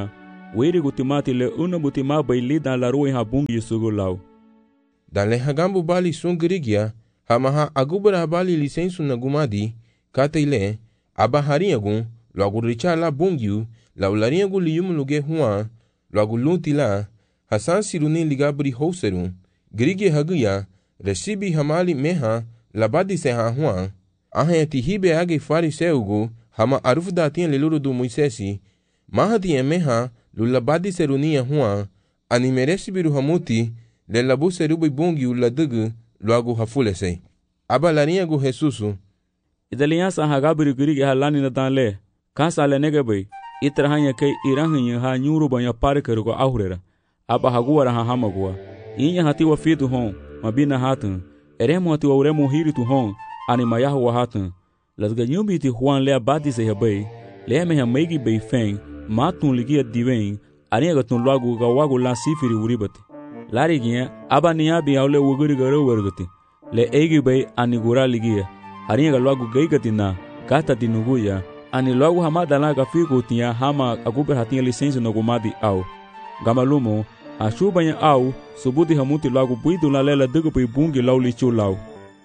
Wiri gutimati le una butima baili dan la ruin habungi sugu lau. Dan le hagambu bali sungirigia, hamaha agubara bali lisensu na gumadi, kate ile, abahariagun, loagu richa la bungiu, la ulariagu liyumuluge huan, loagu lunti la, hasan siruni ligabri houserun, girigi haguya, resibi hamali meha, labadi seha huan, ahayati hibe age fariseugu, hama arufdatien leluru du Moisesi, mahati meha, lulabadi serunia huan, animeresi biru hamuti, le labu serubi bungiu la dugu, loagu hafulese. Aba lariagu Jesusu. Idaliansa hagabri girigi halani na danle, kansa le negebai, itrahanya kei irahinya ha nyuru banya parikerugo ahurera. Aba haguara ha hamagua. Inya hatiwa fitu hon, mabina hatun. Eremo hatiwa uremo hiritu hon, anima yahu hatun. Lasga nyubiti huan le abadi se habai, le me hamegi bei feng, matun ligia divein, aniaga tun lagu gawagu la sifiri uribati. Lari giya, aba niyabi aule wuguri garo wargati. Le egi bei anigura ligia, aniaga lagu gaigati na, kata dinuguya, ani lagu hamada laga figu tia hama aguber hatia lisensi no gumadi au. Gamalumo, ashubanya au, subudi hamuti lagu buidu la lela dugu pi bungi lau lichu lau.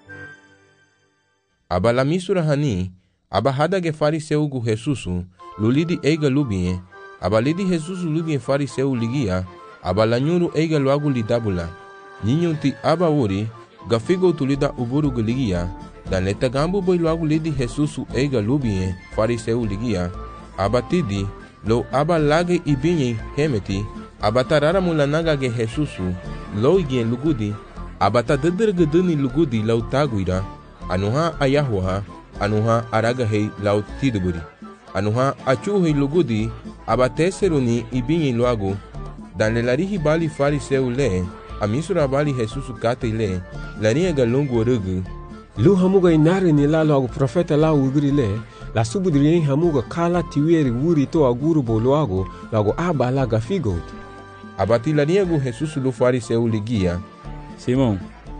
Aba la misura hani, aba hadage fariseu gu Jesusu, lulidi eiga lubie, aba lidi Jesusu lubie fariseu ligia, aba la nyuru eiga luagu lidabula. Ninyunti aba uri, gafigo tulida uburu ligia, dan leta gambu boy luagu lidi Jesusu eiga lubie fariseu ligia, aba tidi, lo aba lage ibinye hemeti, aba tarara mulanaga ge Jesusu, lo igien lugudi, aba ta dedirgeduni lugudi lau taguira, anuha ayahuha, anuha aragahei lau tiduburi, anuha achuhei lugudi, aba teseruni ibinye luagu, dan le larihi bali fariseu le, amisura bali Jesusu kate le, lariega lungu rugu, lu hamuga inari ni la luagu profeta la uguri le, la subudiri hamuga kala tiweri wuri to aguru bo luagu, luagu aba la gafigot. Abati lariegu Jesusu lu fariseu ligia, Simon,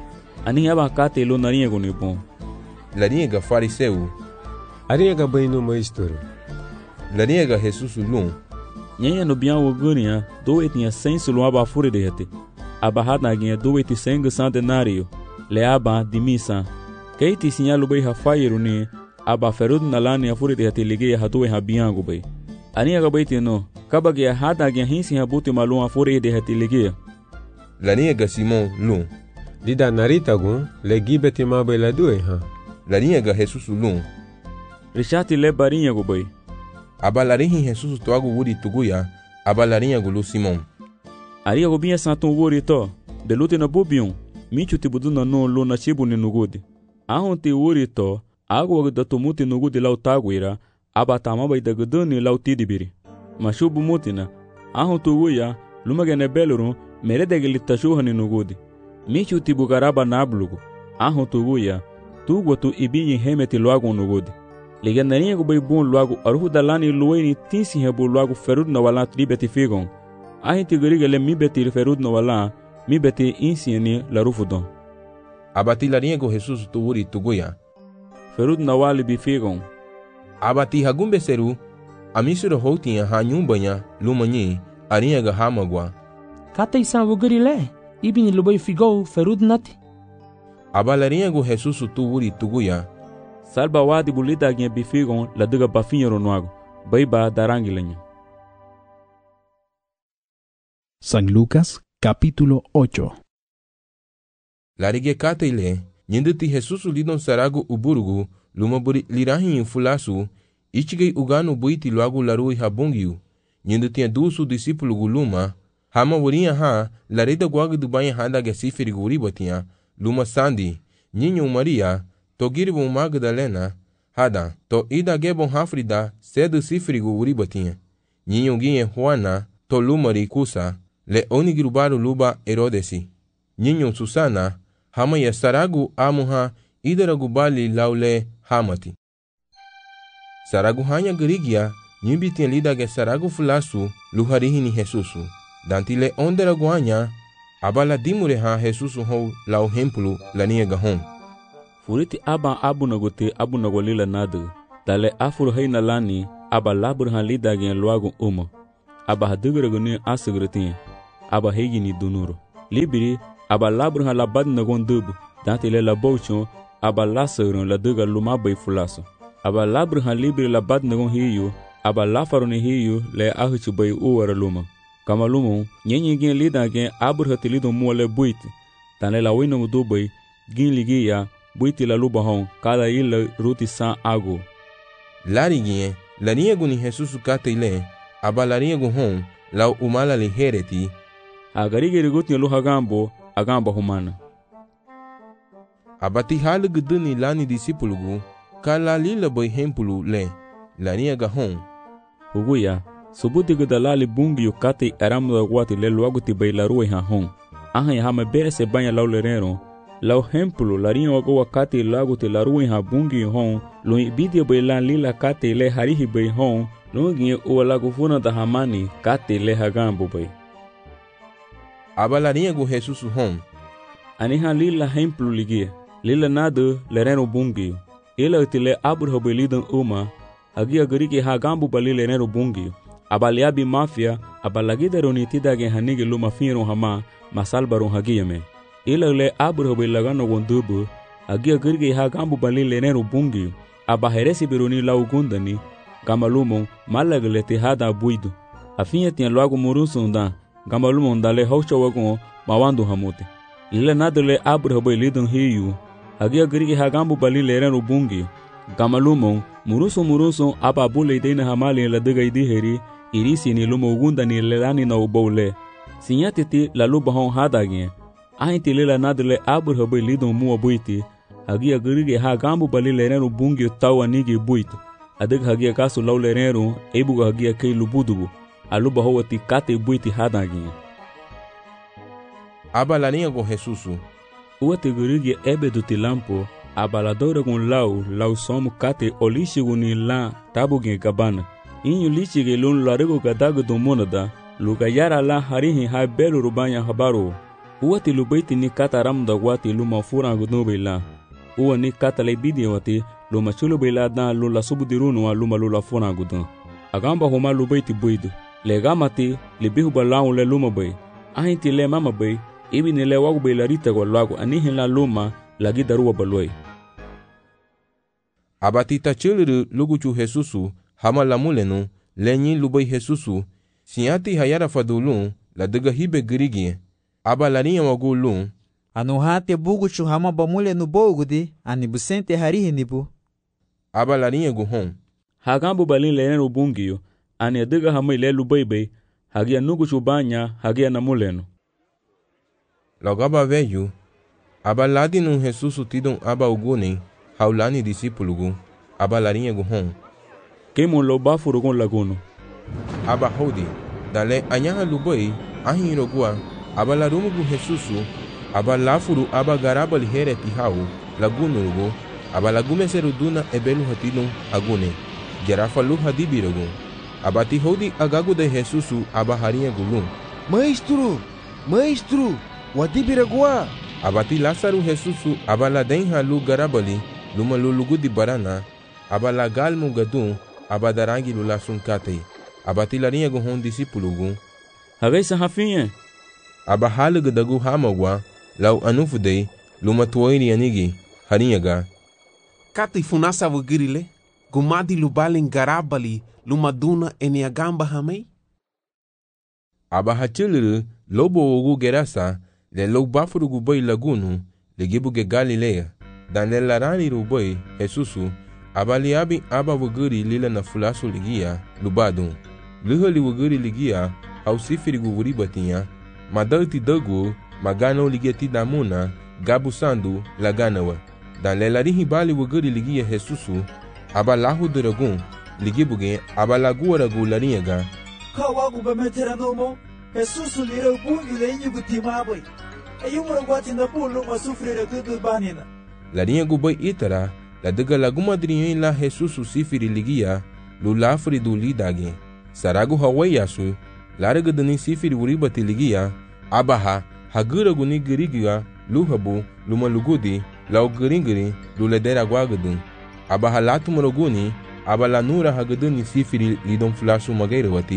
ani aba kate lu nariegu ni bon. Lariega fariseu, ariega bainu maistoro. Lariega Jesusu lu, Nyanya no bian wogunia, do etinha sensu lu aba fure de hete. Aba hadaginha do eti sengu centenario, le aba di misa. Keiti sinyalu bei hafairu ni, aba ferud nalani a fure de hete ligeia hatu e habiangu bei. Ani aga bei no, kabagi a hadaginha hinsi habuti malu a fure de hete ligeia. Lariega Simon lu, Dida naritagun, le gibeti mabe la due ha. Lariega Jesusu lu, Rishati le barinha gu bei. Aba larihi Jesusu toagu wuri tuguya, aba lariega lu Simon. Aria gobinha santo wuri to, de lute na bubion, michu tibudu na no lo na chibu ni nugudi. Ahon ti wuri to, agu da tumuti nugudi lau taguira, aba tamaba da guduni lau tidibiri. Mashubu mutina, ahon tuguya, lumagene beluru, meredege litashuha ni nugudi. Michu tibugaraba nablugu, ahon tuguya, tugu tu ibinyi hemeti luagu nugudi. Ligandarinha gu bun luagu aruhu dalani luweni tinsi hebu luagu ferud na wala tribeti figon. Ahin tigariga le mi beti ferud na wala, mi beti insieni la rufudon. Abati lariego Jesusu tu wuri tuguya, Ferud na wali bi figon. Abati hagumbe seru, amisuro houtinha hanyumbanya lumanyi, ariega hamagwa. Kata isan wuguri le, ibini lubai figou ferud nati. Aba lariego Jesusu tu wuri tuguya, Salba wadi bulida ginha bifigon la duga bafinha ronuago, baiba darangileña. San Lucas, capítulo 8. Larige kate ile, nyinditi Jesusu lidon saragu uburugu, lumaburi lirahin fulasu, ichigei uganu buiti luagu larui habungiu, nyinditi dusu disipulu guluma, hama wurinha ha, larida guagu dubanya handa gesifiri guribatia, luma sandi, Nyinyo Maria, to giribon Magdalena, hada, to ida gebon hafrida, cedo sifrigo uribatinha. Nyinyo ginhe Juana, to lumari kusa, le onigirubaru luba Herodesi. Nyinyo Susana, hama ya saragu amuha, idaragu bali laule hamati. Saragu hanya gerigia, nyimbitin lidage saragu fulasu, luharihini Jesusu. Dantile onderagu hanya, abala dimure ha Jesusu hou lau hempulu laniega hon. Furiti aba abu nagolila nadu, dale afuru heina lani, aba labur han lidagin luagu umo. aba haduguraguni asugrutin aba hegini dunuro libiri aba labrha la badnagon dubu dantile la bouchon aba lasurun la duga luma bay fulaso aba labrha libiri la badnagon hiyu aba lafaruni hiyu le ahuchi bay uwara luma kama lumu nyenyi gen lida gen abrha tilido muole buiti tanle la wino dubai gin ligiya buiti la luba hon kada ila ruti san ago lari gien lariego ni Jesus kate ile aba lariego hon la umala li hereti agarige guti lu hagambo agamba humana abati halu guduni lani disipulugu kala lila boy hempulu le lariega hon huguya subuti gudalali bungi yukate aramdo gwati le luaguti bailaruwe ha hon ahan ya hama bere se banya lau lerero lau hempulu larinha wago wakati laguti laruwe ha bungi hon lo ibidia bailan lila kate le harihi bai hon lo ginye uwa lagu funa da hamani kate le hagambo bai aba lariego Jesus hon aniha lila hempulu ligia lila nadu lerero bungi ila utile abur hobelidan uma agia gariki hagambo bali lerero bungi abaliabi mafia abalagidaro tidage hanige luma firo hama masalbaron hagiyame ilale abrobe lagano gondubu agia girge hagambu bali lenero bungi abaheresi bironi laugundani gamalumo malaglete hada buido afinha tinha logo murusunda gamalumo dale haucha wagon mawando hamote ile nadle abrobe lidon hiyu agia girge hagambu bali lenero bungi gamalumo muruso ababule deina hamali la daga idiheri irisi ni lumo gundani lelani na ubole sinyatiti la luba hon hadagin ahinti lela nadle abrobe lidon mu buiti agia girge hagambu bali lenero bungi tawanigi buito adag hagia kaso law lenero ebuga hagia kay lubudubu aluba howati kate buiti hadagin abalania go Jesusu uwate girge ebedu tilampo abaladora gon law somu kate olishiguni la tabugin gabana inyu lichige lon larego gadago do monada luga yara la harihi ha belu rubanya habaro uwati lubaiti ni kata ramda wati luma fura gudnobela uwa ni kata le bidi wati luma chulo bela da lula subudirunu wa luma lula fura gudn agamba homa lubaiti buidu le gamati le bihu balaun le luma bay ahinti le mama bay ibini le wagu bela rita go lago anihin la luma lagi daruwa baloi abatita chiliru luguchu Jesusu hama la mulenu lenyi lubai Jesusu sinyati hayara fadulun la daga hibe girigi aba larinha wagulun anu hate buguchu hama bamule no bogudi ani busente harihi nibu aba larinha guhon hagambu balin lenero bungiyo ani daga hama ile lubai hagia nuguchu banya hagia na mulenu logaba veyu aba ladinu Jesusu tidon aba uguni haulani disipulugu aba larinha guhon kemo lo bafurugon laguno aba hodi dale anyaha lubai ahiro gua aba la rumugu Jesusu aba lafuru aba garabal hereti hau lagunurugo aba lagume seruduna ebelu hatino agune jarafa lu hadibirugo aba ti hodi agagu de Jesusu aba harinha gulun maestro wadibiragua aba ti Lazaru Jesusu aba la denha lu garabali luma lulugu di barana aba la galmu gadun aba darangi lula sunkate aba ti larinha guhon disipulugu hagaisa hafinha aba halugu dagu hamagwa lau anufudei luma tuoiri anigi harinhaga kati funasa wugirile gumadi lubalin garabali luma duna eniagamba hamei aba hachiliru lobo ugu gerasa le lo bafurugu boy lagunu le gibuge Galilea dan le larani ruboy Jesusu aba liabi aba wuguri lila na fulasu ligia lubadun luhali wuguri ligia au sifirigu wuribatinya madalti dagu magano ligiati damuna gabu sandu laganawa dan le larihi bali wuguri ligia Jesusu aba lahu duragun ligibuge aba laguaragu larinhaga kawagu bametera nomo Jesusu lira bungi le inyu gutimaboy ayumura gwati na bulu masufrira kudu banina larinhagu boy itara la daga laguma drinhen la Jesusu sifiri ligia lu lafri du lidage saragu hawayasu laraga dani sifiri uribati ligia abaha haguragu ni girigia luhabu luma lugudi lau giringiri lu ledera guagadun abaha latumuraguni aba la nura hagaduni sifiri lidon flashu magairawati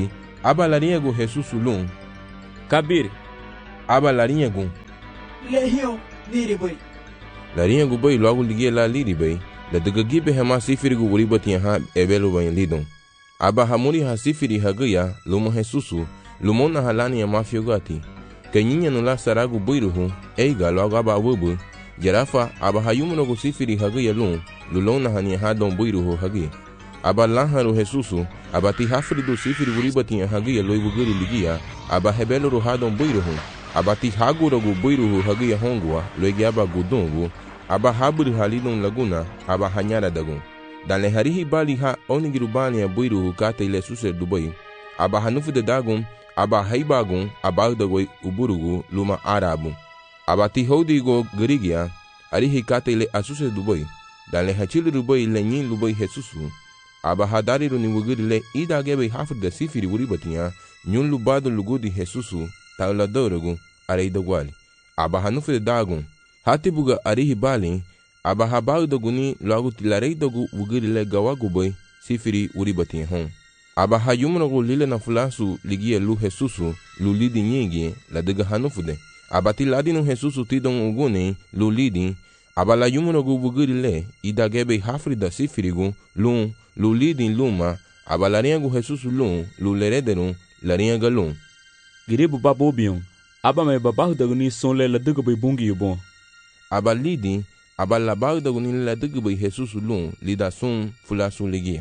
aba larinha go Jesus lum. Kabir. Aba larinha go. Lehion, niribay. Larinha go boy logo ligia la liribay. La daga gibe hama sifiri go uribati ha ebelo bayan lidon. Aba hamuri ha sifiri hagaya luma Jesusu. Lumona halani ya mafiogati. Kanyinya nula saragu buiruhu. Eiga logo aba wubu. Jarafa aba hayumuno go sifiri hagaya lum. Lulona hani hadon buiruhu hagi. Aba lanharu Jesusu. Aba ti hafri do sifiri uribati hagaya loibu guri ligia. Aba hebelo ro hadon buiruhu. Aba ti hagura go buiruhu hagaya hongua. Loigi aba gudungu. Aba haburi halidon laguna. Aba hanyara dagun. Dan le harihi bali ha onigiru bali ya buiruhu kata ile suse Dubai. Aba hanufu de dagun. Aba haibagun. Aba dagoi uburugu luma arabu. Aba ti hodigo gerigia. Arihi kata ile asuse Dubai. Dan le hachili Dubai le nyin Dubai Jesusu. Aba hadari ro ni wugiri le ida gebe hafri da sifiri uribatiya. Nyun lubado lugudi Jesusu. Taula dorogu. Arei dagwali. Aba hanufu de dagun. Hati buga arihi bali. Aba habau doguni logo tilarei dogu wugiri le gawagu boy sifiri uribati hon. Aba hayumunogu lile na fulasu ligia lu Jesusu lu lidi nyigi la dega hanufude. Aba tiladinu Jesusu tidon uguni lu lidi. Aba la yumunogu wugiri le idagebe hafrida sifirigu lu lidi luma. Aba la riengu Jesusu lu lerederu la rienga lu. Giribu babobion. Aba me babahu doguni son le la dega bay bungi yubon. Aba lidi. Aba labau da guni la dege bai Jesusu lun lida sun fulasu ligia.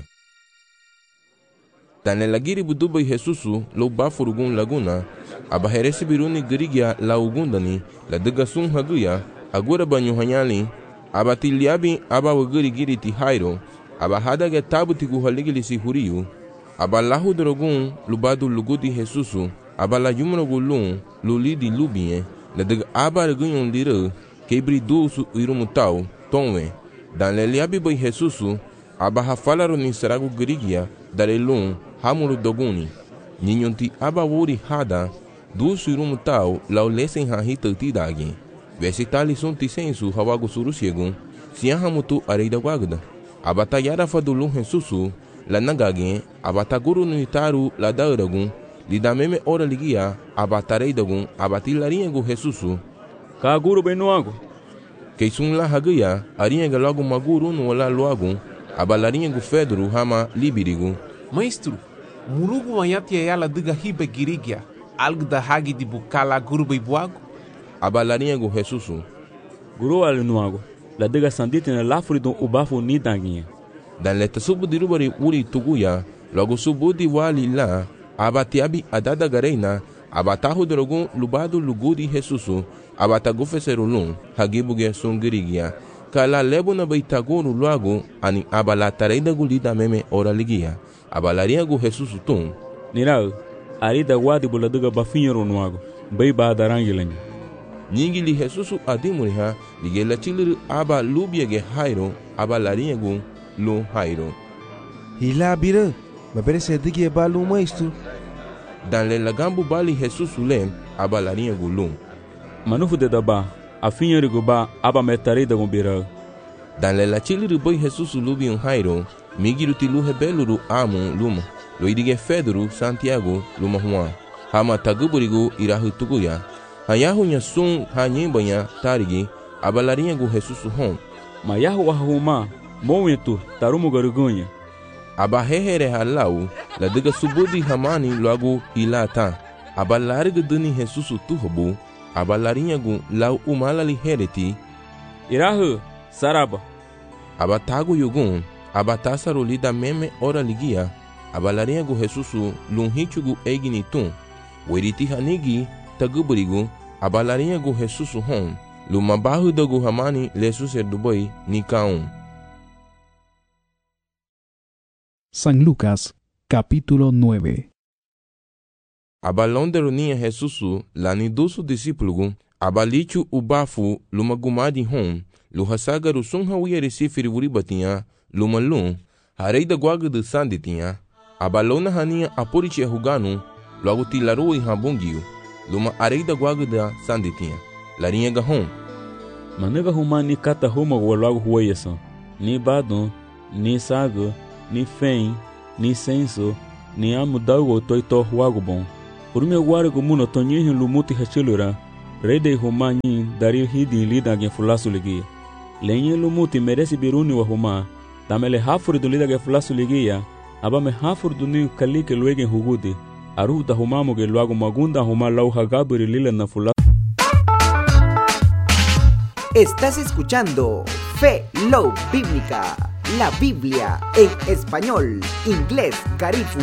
Dan le lagiri budu bai Jesusu lo ba furugun laguna. Aba heresi biruni gerigia la ugundani la dega sun haguya agura banyu hanyali. Aba tiliabi aba wagiri giri ti hairo. Aba hadaga tabu ti guhaligili si huriyu. Aba lahu drogun lubadu lugudi Jesusu. Aba la yumunogu lun lulidi lubie la dega aba regunyon lira. Quebri dulço irumutal, tonwe. Dan leliabi bai Jesusu, aba hafalaru ni saragu gerigia, darelun, hamuru doguni. Ninyonti aba wuri hada, dulço irumutal, lau lesen hahita tidagi. Vesitali sunti sensu hawagu surusiegun, siahamutu areida wagda. Aba tayara fadulun Jesusu, la nagagin, aba taguru nitaru la dauragun, lidameme ora ligia, aba tareidagun, aba tilaringu Jesusu. Kaguru benuago. Keisun la hagaya, arinha logo maguru no la logo, abalarinha gu Fedro hama libirigu. Maestro, murugu ayati ayala diga hibe girigia, algo da hagi di bukala guru buago. Abalarinha gu Jesusu. Guru alinuago, la diga sandite na lafuri don ubafu ni danguinha. Dan leta subu di rubari uri tuguya, logo subu di wali la, abatiabi adada gareina, abatahu drogun lubado lugudi Jesusu. Abatagu feserulun, hagibuge sungirigia, kala lebu na baitaguru luago, ani abalatareda gulida meme ora ligia, abalaria gu Jesusu tun. Nirau, arida wadi buladuga bafinhero nuago, bai badarangilengi. Nyingili Jesusu adimuriha, ligela chiliru aba lubiege hairo, abalaria gu lu hairo. Hila bira, mabere sedigi balu maistu. Dan le lagambu bali Jesusu lem, abalaria gu lum. Manufu de daba, a finherigo ba aba metarei da gumbira. Dan le la chiliru boi Jesusu lubi un hairo, migiru tilu hebeluru amu luma, lo idige Fedro Santiago luma Juan, hama taguburigu irahu tuguya, hayahu nya sun hanyembanya tarigi, abalarinha gu Jesusu hon. Mayahu ahuma, momentu tarumu garugunha. Aba hehere halau, la diga subudi hamani logo ilata, abalariga dani Jesusu tuhobu, abalarinha gu lau umalali hereti. Irahu, saraba. Abatago yugun, abatasaru lida meme ora ligia, abalarinha gu Jesusu lunhichugu egini tun, weriti hanigi taguburigu, abalarinha gu Jesusu hon, lumabahu dagu hamani lesu Dubai ni kaun. San Lucas, capítulo 9. Abalonde ronia Jesusu, lani dusu discípulo, abalichu ubafu lumagumadi hon, luhasagaru sunhawiya resifiri wuribatinha, lumalun, harei da guaga de sanditinha, abalona hania aporichi huganu, logo tilaru e rabungiu, luma arei da guaga da sanditinha, larinha gahon. Manega humani kata huma logo hueyasan, ni badon, ni sago, ni fen, ni senso, ni amu dago toi to huago bon. Urume ware gumuno tonyihi lumuti hachilura, rede huma nyi dari hidi lida gen fulasu ligi. Lenye lumuti meresi biruni wa huma, tamele hafuri du lida gen fulasu ligia, abame hafuri du ni kalike luegen hugudi, aruta humamu ge luago magunda huma lau hagabiri lila na fulasu. Estás escuchando Fe Love Bíblica, la Biblia en español, inglés, Carifu.